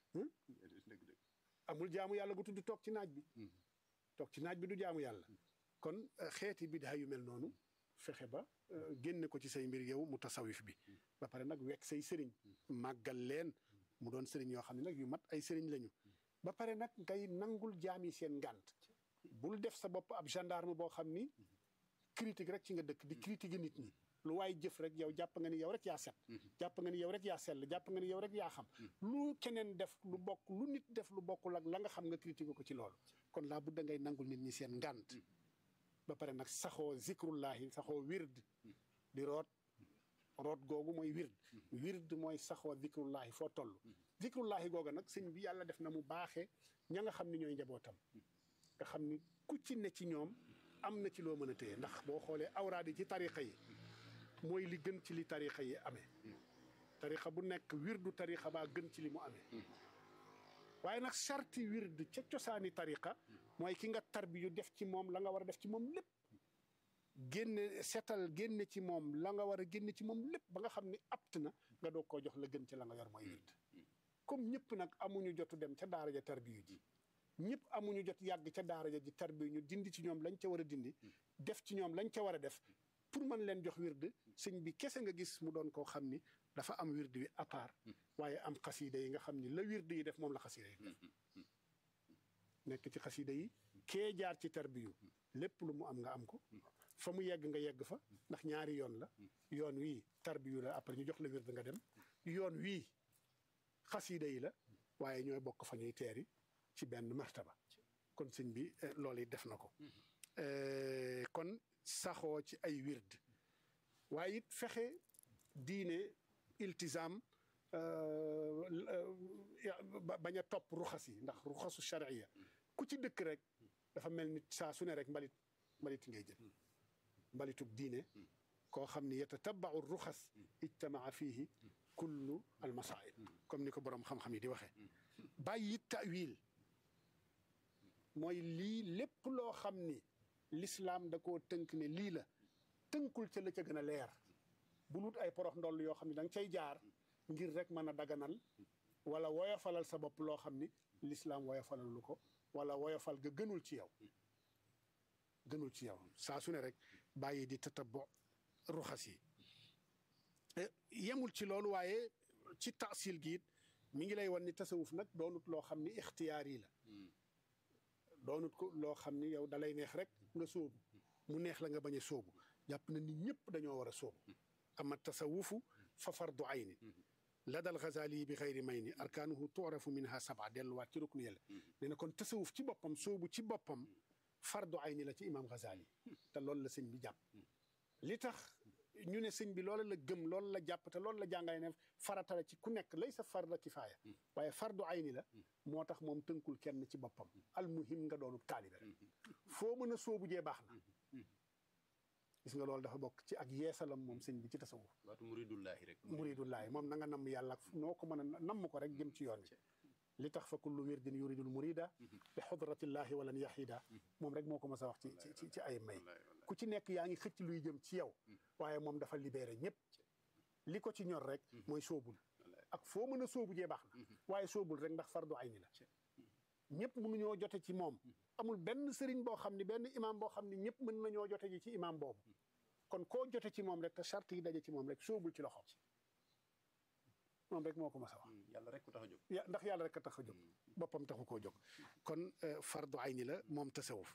amul jaamu yàlla gu tudd toog ci naaj bi toog ci naaj bi du jaamu yàlla kon xeeti bidaa yu mel noonu fexe ba génne ko ci say mbir yow mu tasawif bi ba pare nag wekk say sëriñ màggal leen mu doon sëriñ yoo xam ne nag yu mat ay sëriñ lañu ba pare nag ngay nangul jaami seen ngànt bul def sa bopp ab gendarme boo xam ni critique rek ci nga dëkk di critiquer nit ñi lu waay jëf rek yow jàpp nga ni yow rek yaa set jàpp nga ni yow rek yaa sell jàpp nga ni yow rek yaa xam lu keneen def lu bokk lu nit def lu bokkul ak la nga xam nga critiquer ko ci loolu kon laa budda ngay nangul nit ñi seen ngànt ba pare nag saxoo zikrullahi saxoo wird di root root googu mooy wird wird mooy saxoo zikrullahi foo toll zikrullahi googa nag sëñ bi yàlla def na mu baaxee ña nga xam ni ñooy njabootam nga xam ni ku ci ne ci ñoom am na ci loo mën a téye ndax boo xoolee awraad yi ci tariqa yi mooy li gën ci li tariqa yi amee tariqa bu nekk wirdu tariqa baa gën ci li mu amee waaye nag sarti wird ca cosaani tariqa mooy ki nga tarbiyu def ci moom la nga war a def ci moom lépp génne setal génne ci moom la nga war a génne ci moom lépp ba nga xam ni apt na nga doog koo jox la gën ci la nga yor mooy wird comme ñëpp nag amuñu jotu dem ca daara ja tarbiyu ji ñëpp amuñu jot yàgg ca daara ja ji tarbiyu ñu dindi ci ñoom lañ ca war a dindi def ci ñoom lañ ca war a def pour mën leen jox wird sëñ bi kese nga gis mu doon koo xam ni dafa am wird wi à part waaye am xasiida yi nga xam ni la wird yi def moom la xasiida yi def nekk ci xasiida yi kee jaar ci tarbiyu lépp lu mu am nga am ko fa mu yegg nga yegg fa ndax ñaari yoon la yoon wii tarbiyu la après ñu jox la wird nga dem yoon wii xasiida yi la waaye ñooy bokk fa ñuy teeri ci benn martaba kon sëñ bi loolu it def na ko kon saxoo ci ay wird waaye it fexe diine iltizaam bañ a topp ruxas yi ndax ruxasu charia ku ci dëkk rek dafa mel ni saa su ne rek mbalit mbalit ngay jël mbalitub diine koo xam ni yatatabau ruxas ijtamaa fiihi kullu almasail comme ni ko boroom xam-xam yi di waxee bàyyi tawil mooy lii lépp loo xam ni lislaam da koo tënk ne lii la tënkul ca la ca gën a leer bu lut ay porox ndoll yoo xam ne da nga cay jaar ngir rek mën a daganal wala woyofalal sa bopp loo xam ni lislaam woyofalal lu ko wala woyofal ga gënul ci yow gënul ci yow saa su ne rek bàyyi di tatabbo ruxas yi yemul ci loolu waaye ci taasil gi it mi ngi lay wan ni tasawuf nag doonut loo xam ni ixtiyaar yi la doonut ko loo xam ni yow dalay neex rek nga sóobu mu neex la nga bañ a sóobu jàpp na ni ñëpp dañoo war a sóobu ama tasawufu fa fardu ayni la dal Ghazali bi xayri may ni arkaanuhu tu'rafu minha sab'a delluwaat ci ruknu yàlla nee na kon tasawuf ci boppam sóobu ci boppam fardu ayni la ci imam Ghazali te loolu la sëñ bi jàpp li tax ñu ne sëñ bi loola la gëm loolu la jàpp te loolu la jàngale ne farata la ci ku nekk lay sa farda kifaaya waaye fardu ayni la moo tax moom tënkul kenn ci boppam almuhim nga doonub taalibe rek foo mën a sóobu jee baax na gis nga loolu dafa bokk ci ak yeesalam moom sëñ bi ci tasawuf waatu muridullaahi rek muridullaahi moom na nga namm yàlla noo ko mën a namm ko rek jëm ci yoon wi li tax fa kullu wirdin yuridul murida bi xudratillaahi walan yaxida moom rek moo ko mës a wax ci ci ci ay may ku ci nekk yaa ngi xëcc luy jëm ci yow waaye moom dafa libéré ñëpp li ko ci ñor rek mooy soobul ak foo mën a soobu jee baax na waaye soobul rek ndax fardu ayni la ñëpp mënuñoo jote ci moom amul benn sëriñ boo xam ni benn imam boo xam ni ñëpp mën nañoo jote ji ci imam boobu kon koo jote ci moom rek te charte yi daje ci moom rek soobul ci loxoom moom rek moo ko mas a wax yàlla rek ko tax a jóg ya ndax yàlla rek a tax a jóg boppam taxu koo jóg kon fardu ayni la moom tasawuf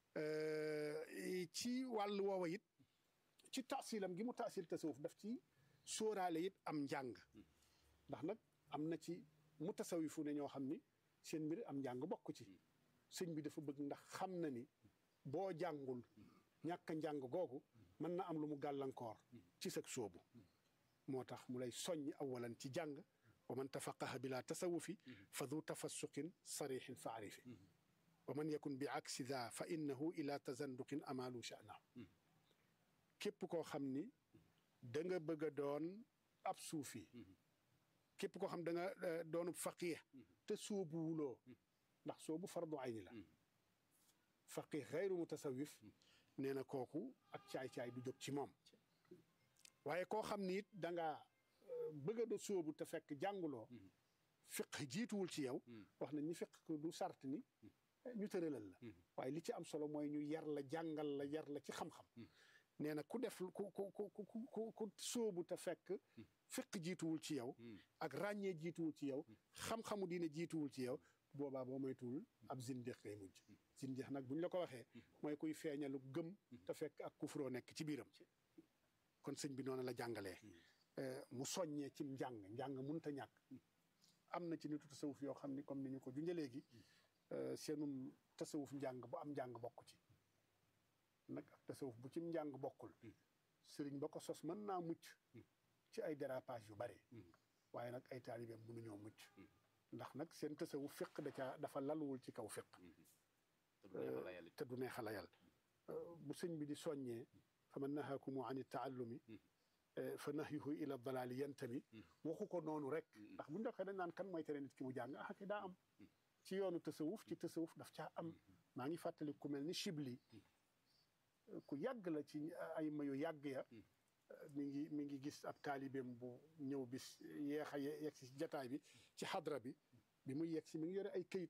ci wàllu woowa it ci taasilam gi mu taasil tasawuf daf ci sóoraale it am njàng ndax nag am na ci mu tasawifu ne ñoo xam ni seen mbir am njàng bokk ci sëñ bi dafa bëgg ndax xam na ni boo jàngul ñàkk njàng googu mën na am lu mu gàllankoor ci sag soobu moo tax mu lay soññ awalan ci jàng wa man tafaqaha bila tasawufi fa du tafassuqin sarixin fa arifi wa man yakun bi aksi da fa innahu ila tazanduqin amalu sha'nahu képp koo xam ni da nga bëgg a doon ab suufi képp koo xam da nga doonu faqih te soobu wuloo ndax soobu fardu ayni la faqih xayru mutasawif nee na kooku ak caay-caay du jóg ci moom waaye koo xam ni it da nga bëgg a do sóobu te fekk jànguloo fiq jiituwul ci yow wax nañ ni fiq du sart ni ñu tëralal la waaye li ci am solo mooy ñu yar la jàngal la yar la ci xam-xam nee na ku def ku ku ku ku ku sóobu te fekk fiq jiituwul ci yow ak ràññee jiituwul ci yow xam-xamu diine jiituwul ci yow boobaa boo moytuwul ab zindiq ngay mujj zindiq nag bu ñu la ko waxee mooy kuy feeñalu gëm te fekk ak kufroo nekk ci biiram kon sëñ bi noonu la jàngalee mu soññee ci njàng njàng mënta ñàkk am na ci nitu tasawuf yoo xam ni comme ni ñu ko junjee léegi seenum tasawuf njàng bu am njàng bokk ci nag ak tasawuf bu ci njàng bokkul sëriñ ba ko sos mën naa mucc ci ay dérapage yu bari waaye nag ay taalibeem mënuñoo mucc ndax nag seen tasawuf fiq da caa dafa laluwul ci kaw fiq te du neex a layal bu sëñ bi di soññee fa man nahaakumu an taallumi fa nahyuhu ila dalaali yantami waxu ko noonu rek ndax bu njëkkee dañ naan kan mooy tere nit ki mu jàng ah ki daa am ci yoonu tasawuf ci tasawuf daf caa am maa ngi fàttali ku mel ni Chibli ku yàgg la ci ay mayu yàgg ya mi ngi mi ngi gis ab taalibeem bu ñëw bis yeex a yegg si jataay bi ci xadra bi bi muy yegg si mi ngi yore ay këyit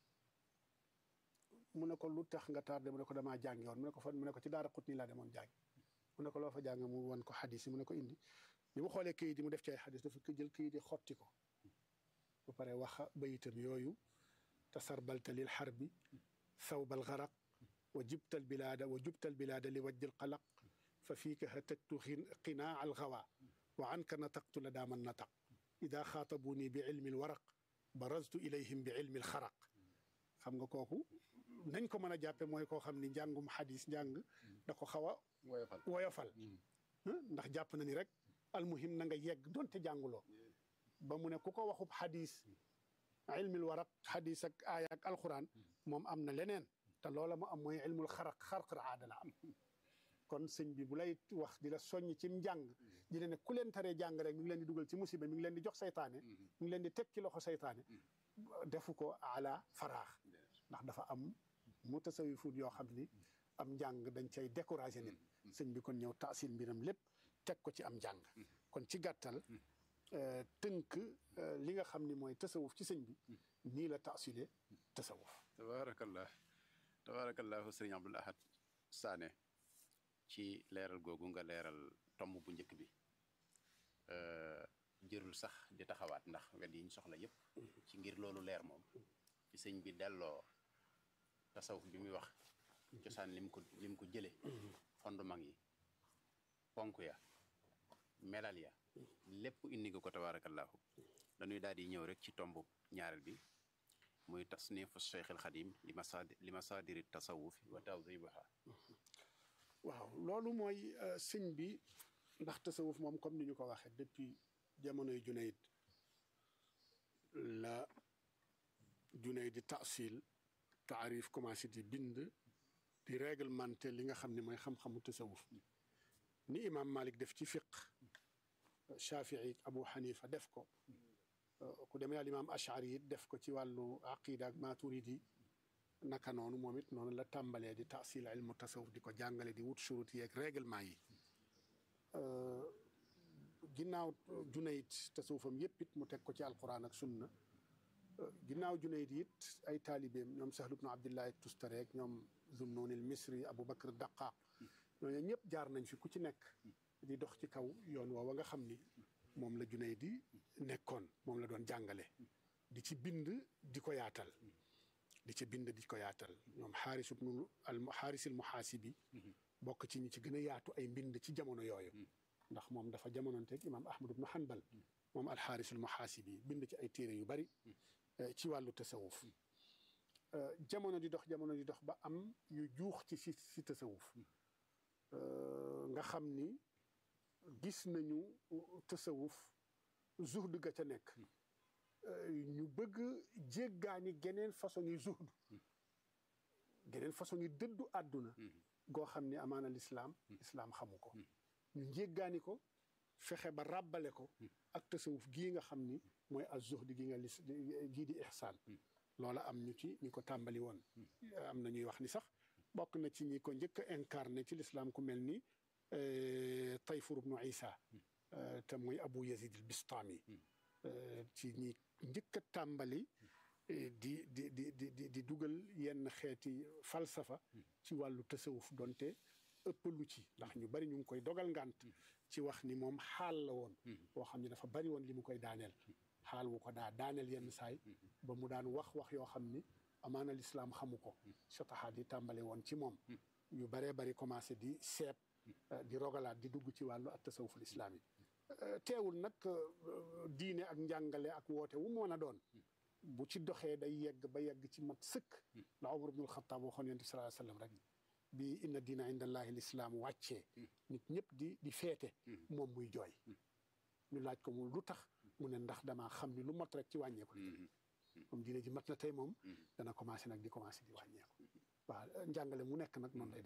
mu ne ko lu tax nga tardé mu ne ko damaa jàngi woon mu ne ko fan mu ne ko ci daara xut nii laa demoon jàngi mu ne ko loo fa jàng mu wan ko xadis yi mu ne ko indi bi mu xoolee këyit yi mu def ci ay xadis dafa ko jël këyit yi xotti ko ba pare wax bayitam yooyu tasarbalta lil xarbi thawbal garaq wa jibtal bilaada wa jubtal bilaada li wajjil qalaq fa fiika hatajtu qinaa al gawa wa anka nataqtu la daaman nataq ida xaatabuni bi ilmi l waraq baraztu ilayhim bi ilmi l xaraq xam nga kooku nañ ko mën a jàppe mooy koo xam ni njàngum xadis njàng da ko xaw a woyofal ndax jàpp na ni rek almuhim na nga yegg doonte jànguloo ba mu ne ku ko waxub xadis ilmil waraq xadis ak aaya ak alquran moom am na leneen te loola mu am mooy ilmul xaraq xarqar aada la am kon sëñ bi bu lay wax di la soññ ci njàng di leen ne ku leen taree jàng rek mi ngi leen di dugal ci musiba mi ngi leen di jox saytaane mi ngi leen di teg ci loxo saytaane defu ko ala faraax ndax dafa am mu tasawifut yoo xam ni am njàng dañ cay découragé nit sëñ bi kon ñëw taasil mbiram lépp teg ko ci am njàng kon ci gàttal tënk li nga xam ni mooy tasawuf ci sëñ bi nii la taasile tasawuf tabaarakallah tabaarakallahu sëriñ Abdul Ahad Sané ci leeral googu nga leeral tomb bu njëkk bi jërul sax di taxawaat ndax wet yi ñu soxla yépp ci ngir loolu leer moom ci sëñ bi delloo tasawuf bi muy wax cosaan lim ko lim ko jële fondement yi ponk ya melal ya lépp indi nga ko tabaarakallaahu dañuy daal di ñëw rek ci tomb ñaareel bi muy tasnifu cheikh al xadim li masad li masadiri tasawuf wa tawdibuha waaw loolu mooy sëñ bi ndax tasawuf moom comme ni ñu ko waxee depuis jamonoy Junayd la Junayd di taasil taarif commencé di bind di réglementé li nga xam ne mooy xam-xamu tasawuf ni imam Malik def ci fiq Shafii Abu Hanifa def ko ku demee al imam Ashari it def ko ci wàllu aqida ak maturidi naka noonu moom it noonu la tàmbalee di taasil ilmu tasawuf di ko jàngale di wut shurut yi ak règlement yi ginnaaw Junayd tasawufam yépp it mu teg ko ci alquran ak sunna ginnaaw Junayd it ay taalibeem ñoom Sahl ibnu Abdillahi Tustari ak ñoom Zunnun al Misri Abu Bakr Daqaq ñooñu ñëpp jaar nañ fi ku ci nekk di dox ci kaw yoon woowa nga xam ni moom la Junayd di nekkoon moom la doon jàngale di ci bind di ko yaatal di ci bind di ko yaatal ñoom xaaris ibnu al xaarisil muhaasibi bokk ci ñi ci gën a yaatu ay mbind ci jamono yooyu ndax moom dafa jamononteeg imaam Ahmad ibnu Hanbal moom al xaarisil muhaasibi bind ci ay téere yu bari ci wàllu tasawuf jamono di dox jamono di dox ba am yu juux ci si si tasawuf nga xam ni gis nañu tasawuf zuhd ga ca nekk ñu bëgg jéggaani geneen façon yi zuhd geneen façon yi dëddu àdduna goo xam ni amaana lislaam islaam xamu ko ñu jéggaani ko fexe ba ràbbale ko ak tasawuf gii nga xam ni mooy az zuhd gi nga lis gii di ihsaan loola am ñu ci ñi ko tàmbali woon am na ñuy wax ni sax bokk na ci ñi ko njëkk a incarné ci lislaam ku mel ni Tayfur ibnu Isa te muy Abu Yazid al Bistami ci ñi njëkk a tàmbali di di di di di dugal yenn xeeti falsafa ci wàllu tasawuf donte ëppalu ci ndax ñu bari ñu ngi koy dogal ngànt ci wax ni moom xaal la woon boo xam ne dafa bari woon li mu koy daaneel xaal wu ko daa daaneel yenn saay ba mu daan wax wax yoo xam ni amaana lislaam xamu ko sotaxaat yi tàmbale woon ci moom yu baree bari commencé di seeb di rogalaat di dugg ci wàllu ak tasawuful islaam yi teewul nag diine ak njàngale ak woote wu mu mën a doon bu ci doxee day yegg ba yegg ci mat sëkk la Umar ibnul Xattaab waxoon yonent bi sallallahu alayhi wa sallam rek bi inna diina inda allahi lislaam wàccee nit ñëpp di di feete moom muy jooy ñu laaj ko mu lu tax mu ne ndax damaa xam ni lu mot rek ci wàññeeku moom diine ji mat na tey moom dana commencé nag di commencé di wàññeeku waaw njàngale mu nekk nag noonu lay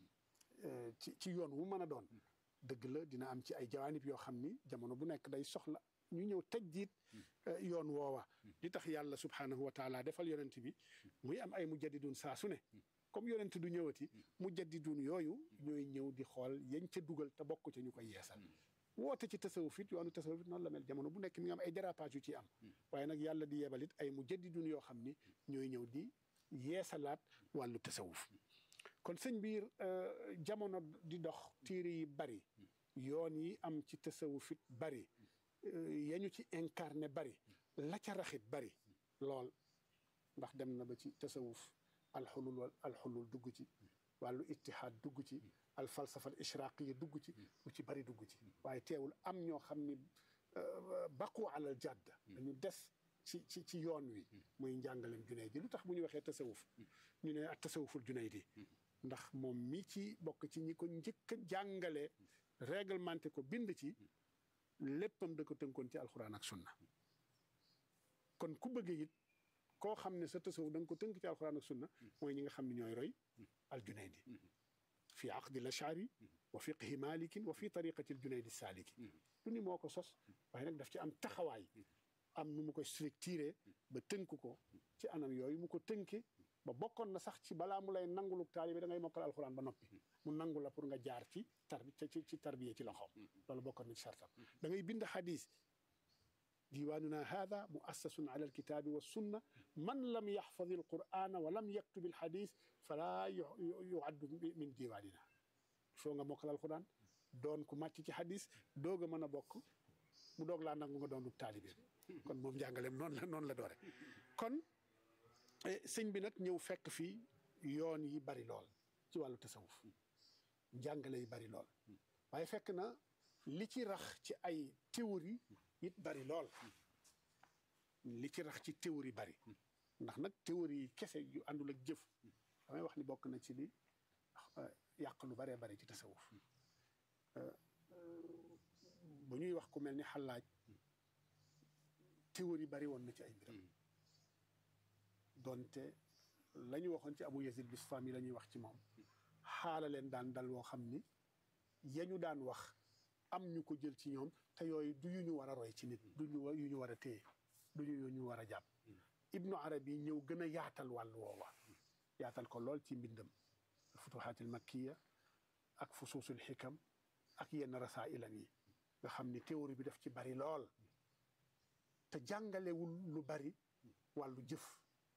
demee ci ci yoon wu mën a doon dëgg la dina am ci ay jawaanib yoo xam ni jamono bu nekk day soxla ñu ñëw tajdiid yoon woowa li tax yàlla subhaanahu wa taala defal yonent bi muy am ay mujaddidun saa su ne comme yonent du ñëwati mujaddidun yooyu ñooy ñëw di xool yañ ca dugal te bokk ca ñu koy yeesal woote ci tasawuf it yoonu tasawuf it noonu la mel jamono bu nekk mi nga am ay dérapage yu ci am waaye nag yàlla di yebalit ay mujaddidun yoo xam ni ñooy ñëw di yeesalaat wàllu tasawuf kon sëñ biir jamono di dox téere yi bari yoon yi am ci tasawuf it bari yañu ci incarné bari la ca raxit bari lool ndax dem na ba ci tasawuf alxulul wal alxulul dugg ci wàllu ittihaad dugg ci al falsafa al ishraqiya dugg ci lu ci bari dugg ci waaye teewul am ñoo xam ni baqu alal jadda dañu des ci ci ci yoon wi muy njàngalem Junaydi lu tax bu ñu waxee tasawuf ñu ne ak tasawuful Junaydi ndax moom mi ci bokk ci ñi ko njëkk a jàngale réglementé ko bind ci léppam da ko tënkoon ci alxuraan ak sunna kon ku bëgg it koo xam ne sa tasawuf da nga ko tënk ci alxuraan ak sunna mooy ñi nga xam ne ñooy roy al Junaydi fi aqdi al ashari wa fiqhi malikin wa fi tariqati al Junaydi saliki du ni moo ko sos waaye nag daf ci am taxawaay am nu mu koy structuré ba tënk ko ci anam yooyu mu ko tënke ba bokkoon na sax ci balaa mu lay nangulu taalibe da ngay mokkal alxuraan ba noppi mu nangu la pour nga jaar ci tar ci ci tarbiye ci loxoom loolu bokkoon na ci sartam da ngay bind xadis diiwaanuna hada muassasun ala alkitaabi wa sunna man lam yaxfad alqur'ana wa lam yaktub alxadis fala yuaddu min diiwaanina foo nga mokkal alxuraan doon ku màcc ci xadis doog a mën a bokk mu doog laa nangu nga doon du taalibe kon moom njàngaleem noonu la noonu la doore kon sëñ bi nag ñëw fekk fii yoon yi bari lool ci wàllu tasawuf njàngale yi bari lool waaye fekk na li ci rax ci ay théorie it bari lool li ci rax ci théorie bari ndax nag théorie yi kese yu àndul ak jëf damay wax ni bokk na ci li yàq lu baree bari ci tasawuf bu ñuy wax ku mel ni xalaaj théorie bari woon na ci ay mbiram donte la ñu waxoon ci Abu Yazid Bistami la ñuy wax ci moom xaala leen daan dal woo xam ni yañu daan wax am ñu ko jël ci ñoom te yooyu du yu ñu war a roy ci nit du ñu yu ñu war a téye du yu ñu war a jàpp Ibnu Arabi ñëw gën a yaatal wàllu woowa yaatal ko lool ci mbindam futuhaatil makkiya ak fusuusul xikam ak yenn rasailam yi nga xam ni théorie bi daf ci bari lool te jàngalewul lu bari wàllu jëf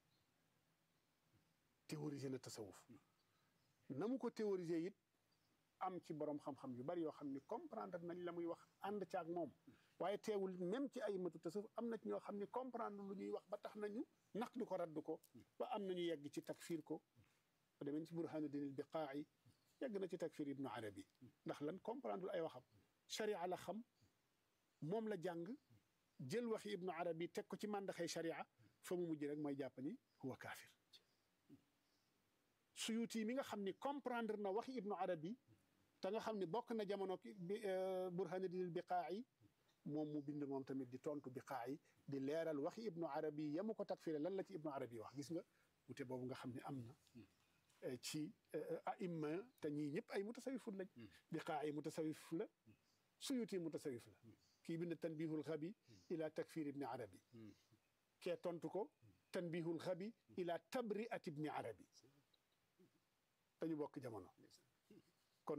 théorisé na tasawuf na mu ko théorisé it am ci borom xam-xam yu bari yoo xam ni comprendre nañ la muy wax ànd ci ak moom waaye teewul même ci ay matu tasawuf am na ci ñoo xam ni comprendre lu ñuy wax ba tax nañu naqdu ko raddu ko ba am nañu yegg ci takfir ko ba demee ci Burhanuddin al-Biqaa'i yegg na ci takfir Ibnu Arabi ndax lan comprendre ay waxam sharia la xam moom la jàng jël waxi Ibnu Arabi teg ko ci màndaxay sharia fa mu mujj rek mooy jàpp ni huwa kaafir Suyuti mi nga xam ni comprendre na waxi Ibnu Arabi te nga xam ni bokk na jamono bi Burhanuddin al-Biqaa'i moom mu bind moom tamit di tontu Biqaa'i di leeral waxi Ibnu Arabi yamu ko takfire lan la ci Ibnu Arabi wax gis nga wute boobu nga xam ne am na ci aimma te ñii ñëpp ay mutasawifun lañ Biqaa'i mutasawif la Suyuti mutasawif la kii bind tanbihul xabi ila takfir Ibni Arabi kee tontu ko tanbihul xabi ila tabri'at Ibni Arabi dañu bokk jamono kon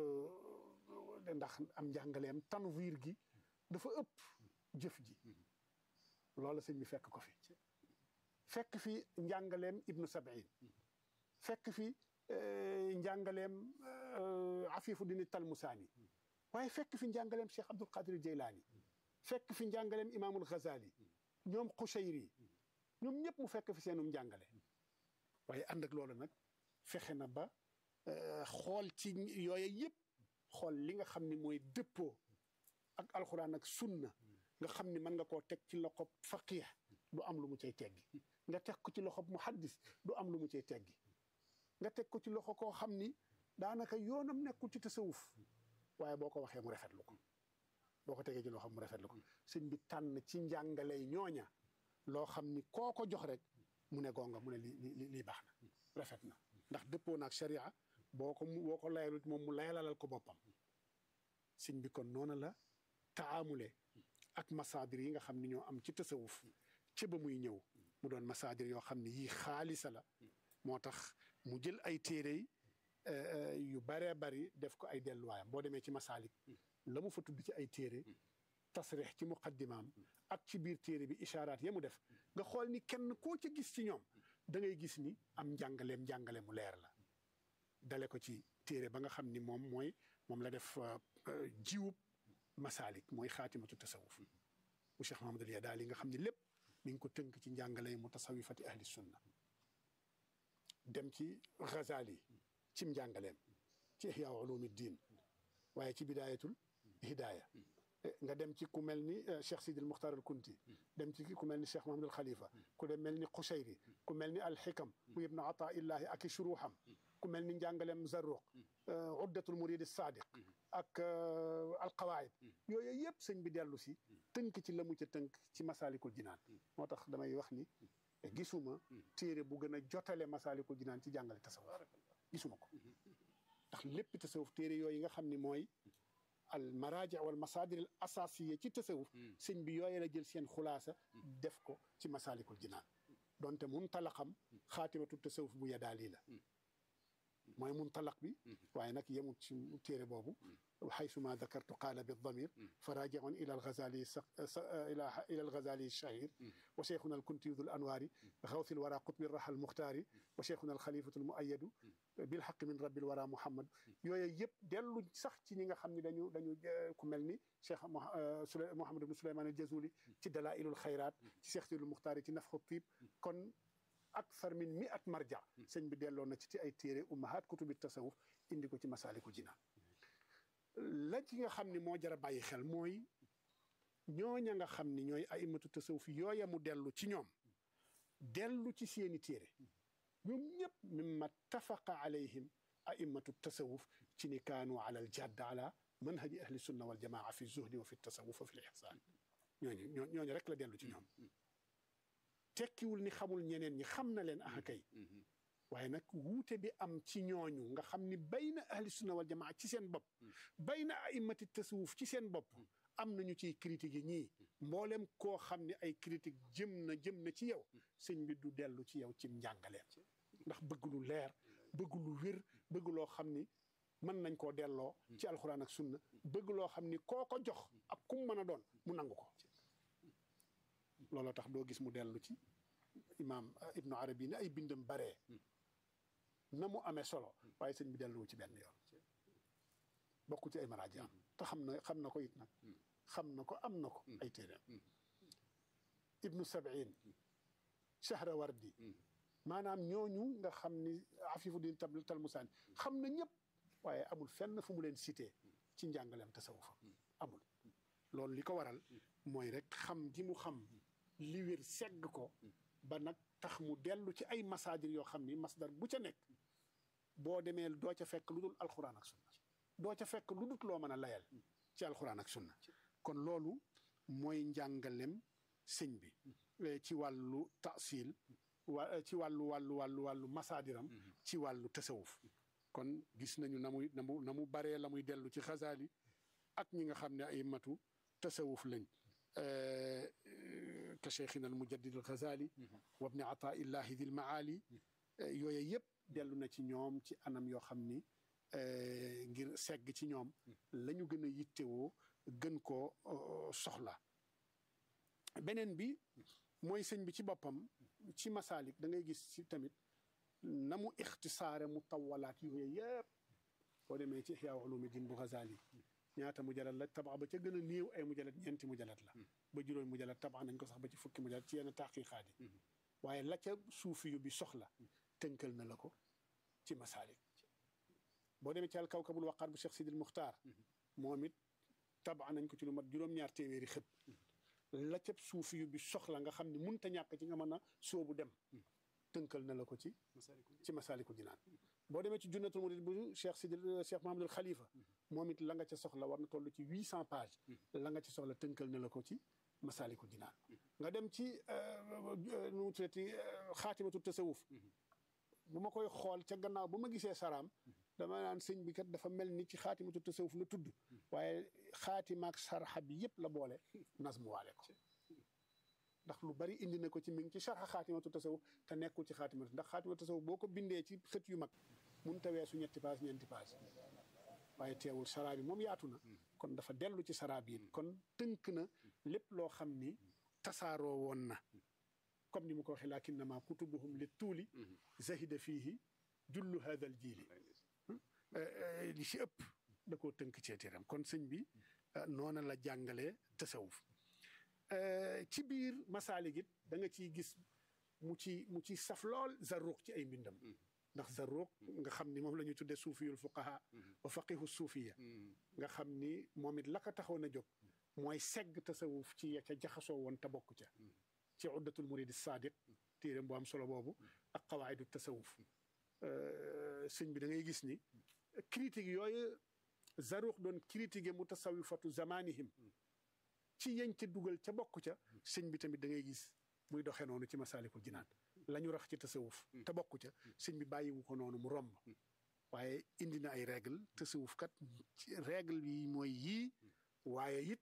ndax am njàngaleem tanwiir gi dafa ëpp jëf ji loola sëñ bi fekk ko fi fekk fi njàngaleem ibnu sabiin fekk fi njàngaleem afifu dini talmusaani waaye fekk fi njàngaleem cheikh abdul qadir jeylaani fekk fi njàngaleem imaamul ghazali ñoom Qushayri ñoom ñëpp mu fekk fi seenum njàngale waaye ànd ak loolu nag fexe na ba xool ci yooye yëpp xool li nga xam ni mooy dëppoo ak alxuraan ak sunna nga xam ni mën nga koo teg ci loxob faqih du am lu mu cay teggi nga teg ko ci loxob muhaddis du am lu mu cay teggi nga teg ko ci loxo koo xam ni daanaka yoonam nekkul ci tasawuf waaye boo ko waxee mu rafetlu ko boo ko tegee ci loxob mu rafetlu ko sëñ bi tànn ci njàngaley ñooña loo xam ni koo ko jox rek mu ne gonga mu ne li li lii baax na rafet na ndax dëppoo naag sharia boo ko mu boo ko layalut moom mu layalalal ko boppam sëñ bi kon noona la taamule ak masaadir yi nga xam ni ñoo am ci tasawuf ci ba muy ñëw mu doon masaadir yoo xam ne yii xaalisa la moo tax mu jël ay téere yu baree bari def ko ay delluwaayam boo demee ci masaalik la mu fa tudd ci ay téere tasrix ci muqaddimaam ak ci biir téere bi ishaaraat ya mu def nga xool ni kenn koo ci gis ci ñoom da ngay gis ni am njàngaleem njàngale mu leer la dale ko ci téere ba nga xam ni moom mooy moom la def jiwub masaalik mooy xaatimatu tasawuf bu Cheikh Mahamadul Yadaali nga xam ni lépp mi ngi ko tënk ci njàngale mu tasawifati ahli sunna dem ci Ghazali cim njàngaleem ci ihya ulumi diin waaye ci bidaayatul hidaaya nga dem ci ku mel ni Cheikh Sidil Muxtar al Kunti dem ci ku mel ni Cheikh Mahamadul Khalifa ku dem mel ni Qushayri ku mel ni alxikam bu ibnu Ataillahi ak i shuruxam ku mel ni njàngaleem Zarruq uddatul murid sadiq ak alqawaid yooyu yëpp sëñ bi dellu si tënk ci la mu ca tënk ci masalikul jinaan moo tax damay wax ni gisuma téere bu gën a jotale masalikul jinaan ci jàngale tasawuf gisuma ko ndax lépp tasawuf téere yooyu nga xam ni mooy al maraaji wal masaadir al asaasiya ci tasawuf sëñ bi yooyu la jël seen xulaasa def ko ci masalikul jinaan donte muntalaqam xaatimatu tasawuf bu Yadaali la mooy muntalaq bi waaye nag yemut ci téere boobu xaysuma dakartu qaala bi damir fa raajiun ila algazali ila ila algazali shahir wa cheikhuna alkunti dul anwaari xawsi lwara qutbi raha almuxtaari wa cheikhuna alxalifatu almuayadu bilxaqi min rabbil wara muhammad yooyu yëpp dellu sax ci ñi nga xam ne dañu dañu ku mel ni cheikh Mouhamad ibn Souleymane al-Jazuli ci dalailul xayraat ci cheikh sidul muxtaari ci nafxu tiib kon akthar min mi'at marja sëñ bi delloo na ci ci ay téere ummahat kutubi tasawuf indi ko ci masaalikul jinaan la ci nga xam ni moo jar a bàyyi xel mooy ñooña nga xam ni ñooy aimatu tasawuf yooya mu dellu ci ñoom dellu ci seeni téere ñoom ñëpp mimma tafaqa alayhim aimatu tasawuf ci ni kaanu ala al jadd ala manhaji ahli sunna wal jamaa fi zuhdi wa fi tasawuf wa fi l ihsaan ñooñu ñooñu rek la dellu ci ñoom tekkiwul ni xamul ñeneen ñi xam na leen ah kay waaye nag wuute bi am ci ñooñu nga xam ni bayna ahli sunna wal jamaa ci seen bopp bayna aimati tasawuf ci seen bopp am nañu ciy critique yi ñii mboolem koo xam ne ay critique jëm na jëm na ci yow sëñ bi du dellu ci yow cim njàngaleem ndax bëgg lu leer bëgg lu wér bëgg loo xam ni mën nañ koo delloo ci alxuraan ak sunna bëgg loo xam ni koo ko jox ak kum mën a doon mu nangu ko looloo tax doo gis mu dellu ci imaam ibnu arabi ne ay bindam baree na mu amee solo waaye sëñ bi delluwu ci benn yoon bokk ci ay maraaji am te xam na xam na ko it nag xam na ko am na ko ay téeréem ibnu sab'in Shahrawardi maanaam ñooñu nga xam ni Afifuddin Talmusaani xam na ñëpp waaye amul fenn fu mu leen cité ci njàngaleem tasawufa amul loolu li ko waral mooy rek xam gi mu xam li wér segg ko ba nag tax mu dellu ci ay masaadir yoo xam ni masdar bu ca nekk boo demee doo ca fekk lu dul alxuraan ak sunna doo ca fekk lu dul loo mën a layal ci alxuraan ak sunna kon loolu mooy njàngalem sëñ bi ci wàllu tasil wa ci wàllu wàllu wàllu wàllu masaadiram ci wàllu tasawuf kon gis nañu na muy na mu na mu baree la muy dellu ci xasaali ak ñi nga xam ne ay matu tasawuf lañ ka cheikhina al mujaddid al xasaali wa ibni ataillahi dil maali yooyu yëpp dellu na ci ñoom ci anam yoo xam ni ngir segg ci ñoom la ñu gën a yittewoo gën koo soxla beneen bi mooy sëñ bi ci boppam ci masaalik da ngay gis ci tamit na mu ixtisaare mu tawalaat yooyu yëpp boo demee ci Ihyaa Ulumuddin bu Xasaali ñaata mujallat la tabax ba ca gën a néew ay mujallat ñeenti mujallat la ba juróomi mujallat tabax nañ ko sax ba ci fukki mujallat ci yenn taqiqaat yi waaye la ca suufi yu bi soxla tënkal na la ko ci masaalik boo demee ci Al-Kawkabul Waqaar bu Cheikh Sidil Muxtaar moom it tabax nañ ko ci lu mat juróom-ñaar téeméeri xët la ca suufi yu bi soxla nga xam ne mënta ñàkk ci nga mën a soobu dem tënkal na la ko ci ci Masaalikul Jinaan boo demee ci Junnatul Murid bu Cheikh Sidil Cheikh Mahamadul Khalifa moom it la nga ca soxla war na toll ci huit cent pages la nga ca soxla tënkal na la ko ci Masaalikul Jinaan nga dem ci nu mu tuddati Xaatimatu Tasawuf bu ma koy xool ca gannaaw bu ma gisee saraam dama naan sëñ bi kat dafa mel ni ci Xaatimatu Tasawuf la tudd waaye xaatimaak sarxa bi yëpp la boole nasmu waale ko ndax lu bari indi na ko ci mi ngi ci sarxa Xaatimatu Tasawuf te nekkul ci Xaatimatu ndax Xaatimatu Tasawuf boo ko bindee ci xët yu mag mun ta weesu ñetti page ñeenti page waaye teewul saraa bi moom yaatu na kon dafa dellu ci saraa bi kon tënk na lépp loo xam ni tasaaroo woon na comme ni mu ko waxee lakinnama kutubuhum li tuuli zahida fiihi jullu hadal jiili li ci ëpp da koo tënk ci téeram kon sëñ bi noona la jàngalee tasawuf ci biir masaalik it da nga ciy gis mu ci mu ci saf lool Zarruq ci ay mbindam ndax Zarruq nga xam ni moom la ñuy tuddee suufiyul fuqaha wa faqihu suufiya nga xam ni moom it la ko taxoon a jóg mooy segg tasawuf ci ya ca jaxasoo woon te bokk ca ci uddatul muridi sadiq téeram bu am solo boobu ak qawaidu tasawuf sëñ bi da ngay gis ni critique yooyu Zarruq doon critiquer mutasawifatu zamanihim ci yañ ca dugal ca bokk ca sëñ bi tamit da ngay gis muy doxee noonu ci Masaalikul Jinaan la ñu rax ci tasawuf te bokk ca sëñ bi bàyyiwu ko noonu mu romb waaye indi na ay règle tasawuf kat règle yi mooy yii waaye it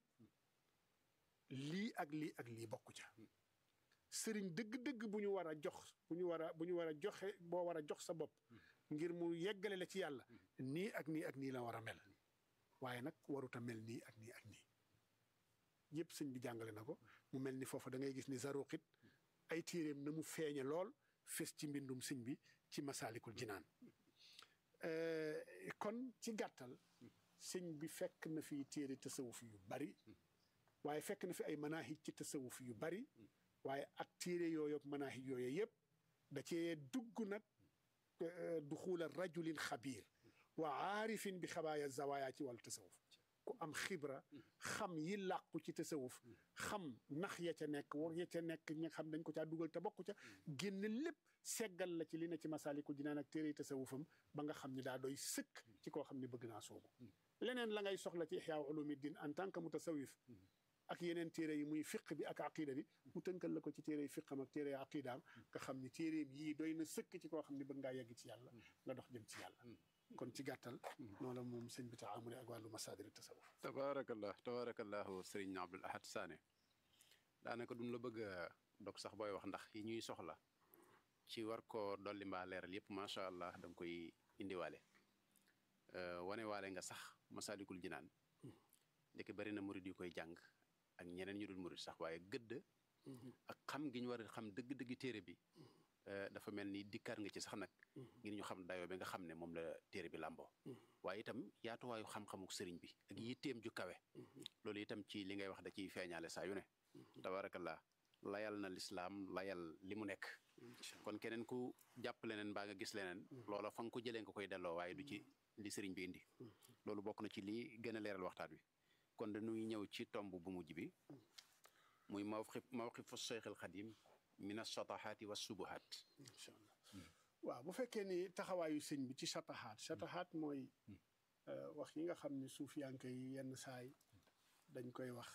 lii ak lii ak lii bokk ca sëriñ dëgg-dëgg bu ñu war a jox bu ñu war a bu ñu war a joxe boo war a jox sa bopp ngir mu yeggale la ci yàlla nii ak nii ak nii la war a mel waaye nag warut a mel nii ak nii ak nii yëpp sëñ bi jàngale na ko mu mel ni foofa da ngay gis ni Zarruq it ay téeréem na mu feeñe lool fes ci mbindum sëñ bi ci Masaalikul Jinaan kon ci gàttal sëñ bi fekk na fi téere tasawuf yu bari waaye fekk na fi ay manahij ci tasawuf yu bari waaye ak téere yooyu ak manahij yooyu yëpp da cee dugg nag duxuula rajulin xabiir wa aarifin bi xabaaya zawaaya ci wàllu tasawuf ku am xibra xam yi làqu ci tasawuf xam nax ya ca nekk war ya ca nekk ñi nga xam dañ ko caa dugal te bokku ca génn lépp seggal la ci li ne ci Masaalikul Jinaan ak téere tasawufam ba nga xam ne daa doy sëkk ci koo xam ne bëgg naa soobu leneen la ngay soxla ci Ihyaa Ulumuddin en tant que mutasawif ak yeneen téere yi muy fiq bi ak aqida bi mu tënkal la ko ci téere yi fiqam ak téere yi aqidaam nga xam ne téereem yii doy na sëkk ci koo xam ne bëgg ngaa yegg ci yàlla nga dox jëm ci yàlla kon ci gàttal noonu la moom sëñ bi taamule ak wàllu masaadir tasawuf tabaarakallah tabaarakallahu sëriñ Abdul Ahad Sané daanaka duñ la bëgg a dog sax booy wax ndax yi ñuy soxla ci war koo dolli mbaa leeral yëpp macha allah da nga koy indiwaale wane waale nga sax Masaalikul Jinaan ndeke bari na murid yu koy jàng ak ñeneen ñu dul murid sax waaye gëdd ak xam gi ñu war a xam dëgg-dëgg téere bi dafa mel ni dikkaat nga ci sax nag ngir ñu xam dayoo bi nga xam ne moom la téere bi làmboo waaye itam yaatuwaayu xam-xamuk sëriñ bi ak yitteem ju kawe loolu itam ci li ngay wax da ciy feeñaale saa yu ne tabarakallah layal na lislaam layal li mu nekk kon keneen ku jàpp leneen mbaa nga gis leneen loola fa nga ko jëlee nga koy delloo waaye du ci li sëriñ bi indi loolu bokk na ci li gën a leeral waxtaan wi kon dañuy ñëw ci tomb bu mujj bi muy mawqif mawqifu Cheikh al Xadim min ashatahaati wa subuhaat incha allah waaw bu fekkee ni taxawaayu sëñ bi ci shatahaat shatahaat mooy wax yi nga xam ne suufiyanke yi yenn saay dañ koy wax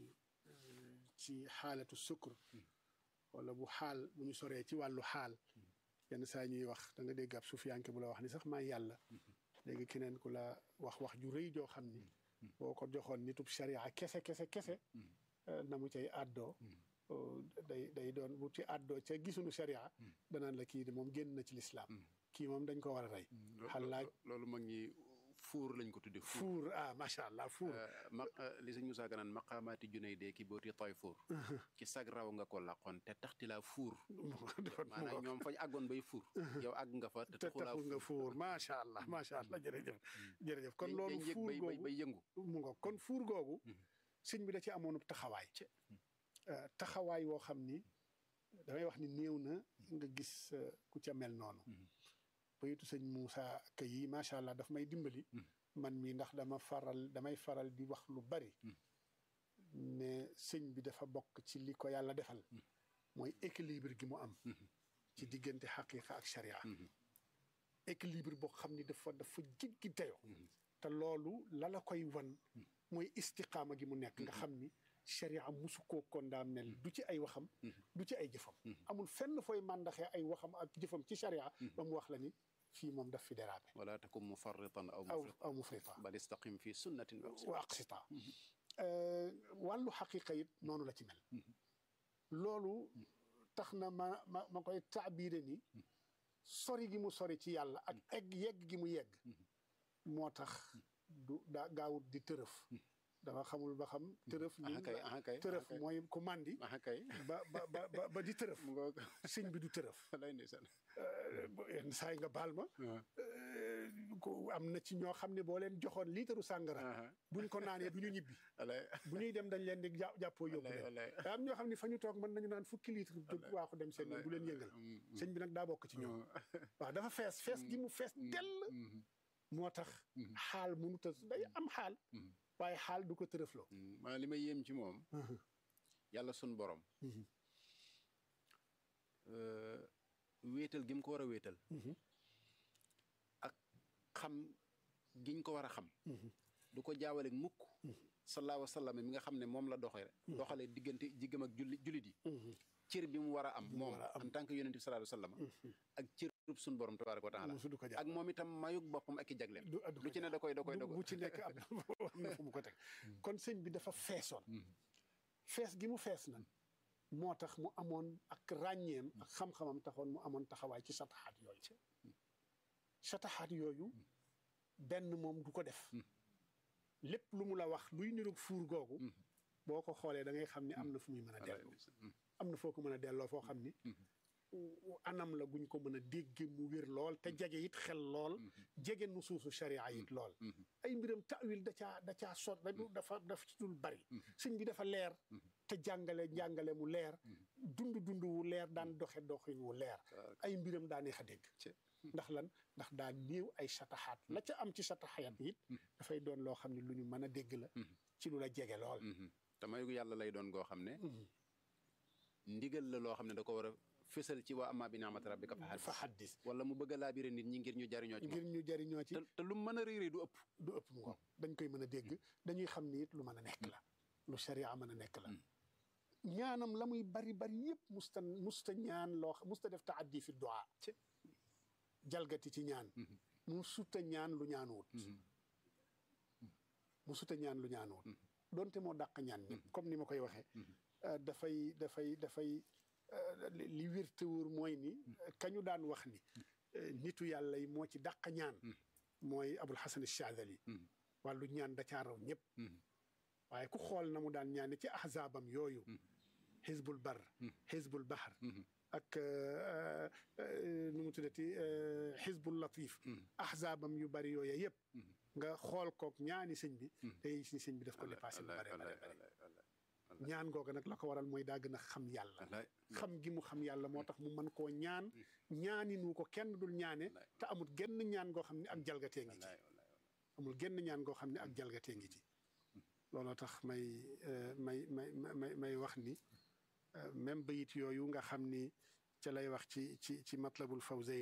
ci xaalatu sukkur wala bu xaal bu ñu soree ci wàllu xaal yenn saa ñuy wax da nga dégg ab suufiyanke bu la wax ni sax maa yàlla léegi keneen ku la wax wax ju rëy joo xam ni boo ko joxoon nitub sharia kese kese kese na mu cay àddoo day day doon bu ci àddoo ca gisuñu sharia danaan la kii de moom génn na ci lislaam kii moom dañ ko war a rey xalaaj loolu mag ñi fuur lañ ko tudde fuur ah macha allah fuur ma li sëñ Moussa Ka naan maqaamaati junay dee ki booti toy fuur ci sag raw nga ko laqoon te taxti laa fuur maanaam ñoom fañ àggoon bay fuur yow àgg nga fa te taxul nga fuur macha allah macha allah jërëjëf jërëjëf kon loolu fuur googu bay yëngu mu nga kon fuur googu sëñ bi da ci amoon taxawaay taxawaay woo xam ni damay wax ni néew na nga gis ku ca mel noonu bayitu sëñ Moussa Ka yi macha allah daf may dimbali man mi ndax dama faral damay faral di wax lu bari ne sëñ bi dafa bokk ci li ko yàlla defal mooy équilibre gi mu am ci diggante xaqiqa ak sharia équilibre boo xam ni dafa dafa jiggi dayo te loolu la la koy wan mooy istiqaama gi mu nekk nga xam ni sharia musu koo condamnel du ci ay waxam du ci ay jëfam amul fenn fooy màndaxee ay waxam ak jëfam ci sharia ba mu wax la ni fii moom daf fi dérapé wala takum mufarritan aw aw mufrita bal istaqim fi sunnatin wa aqsita wàllu xaqiqa it noonu la ci mel loolu tax na ma ma ma koy taabire ni sori gi mu sori ci yàlla ak egg yegg gi mu yegg moo tax du daa gaawut di tërëf dama xamul ba xam tërëf ñun tërëf mooy ku màndi ba ba ba ba di tërëf sëñ bi du tërëf yenn saa yi nga baal ma ku am na ci ñoo xam ne boo leen joxoon liitaru sàngara buñ ko naanee du ñu ñibbi bu ñuy dem dañ leen di jàppoo yóbbu leen daa am ñoo xam ne fa ñu toog mën nañu naan fukki litre du waaxu dem seen du leen yëngal sëñ bi nag daa bokk ci ñoom waaw dafa fees fees gi mu fees dell moo tax xaal mënut a day am xaal waaye xaal du ko tërëfloo maa li ma yéem ci moom yàlla sun borom wéetal gi mu ko war a wéetal ak xam giñ ko war a xam du ko jaawale mukk sallallahu alayhi wa sallam mi nga xam ne moom la doxee doxalee diggante jiggam ak julli jullit yi cër bi mu war a am moom en tant que yonent bi sallallahu alayhi wa sallam ak cër suñu borom tabaaraka wa taala ak moom itam mayug boppam ak i jagleem lu ci ne da koy da koy bu ci nekk am na fu mu ko teg kon sëñ bi dafa feesoon fees gi mu fees nag moo tax mu amoon ak ràññeem ak xam-xamam taxoon mu amoon taxawaay ci sataxaat yooyu sataxaat yooyu benn moom du ko def lépp lu mu la wax luy niroog fuur googu boo ko xoolee da ngay xam ni am na fu muy mën a delloo am na foo ko mën a delloo foo xam ni anam la guñ ko mën a dégge mu wér lool te jege it xel lool jege nu suusu sharia it lool ay mbiram tawil da caa da caa sot dafa daf ci dul bari sëñ bi dafa leer te jàngale jàngale mu leer dund dund wu leer daan doxe doxin wu leer ay mbiram daa neex a dégg ndax lan ndax daa néew ay sataxaat la ca am ci sataxaat it dafay doon loo xam ne lu ñu mën a dégg la ci lu la jege lool te mayu yàlla lay doon goo xam ne ndigal la loo xam ne da ko war a fësal ci waa amma bi ni'mati rabbika fa haddis wala mu bëgg a laabire nit ñi ngir ñu jariñoo ci ngir ñu jariñoo ci te lu mën a réeré du ëpp du ëpp mu ngoog dañ koy mën a dégg dañuy xam ni it lu mën a nekk la lu sharia mën a nekk la ñaanam la muy bari bari yëpp musta musta ñaan loo musta def taaddi fi du'a jalgati ci ñaan mu suta ñaan lu ñaanuwut mu suta ñaan lu ñaanuwut donte moo dàq ñaan ñëpp comme ni ma koy waxee dafay dafay dafay li wér te wóor mooy ni kañu daan wax ni nitu yàlla yi moo ci dàq ñaan mooy Abul Hasan Ash-Shadhali wàllu ñaan da caa raw ñëpp waaye ku xool na mu daan ñaane ci ahzaabam yooyu xizbul bar xizbul bahr ak nu mu tuddati xisbul latif ahzaabam yu bari yooyu yëpp nga xool kook ñaani sëñ bi day si sëñ bi daf ko dépassé lu bare bare bare ñaan googa nag la ko waral mooy daa gën a xam yàlla xam gi mu xam yàlla moo tax mu mën koo ñaan ñaani nu ko kenn dul ñaane te amul genn ñaan goo xam ne ak jalgatee ngi ci amul genn ñaan goo xam ne ak jalgatee ngi ci looloo tax may may may may may wax ni même bayit yooyu nga xam ni ca lay wax ci ci ci matlabul fawzayni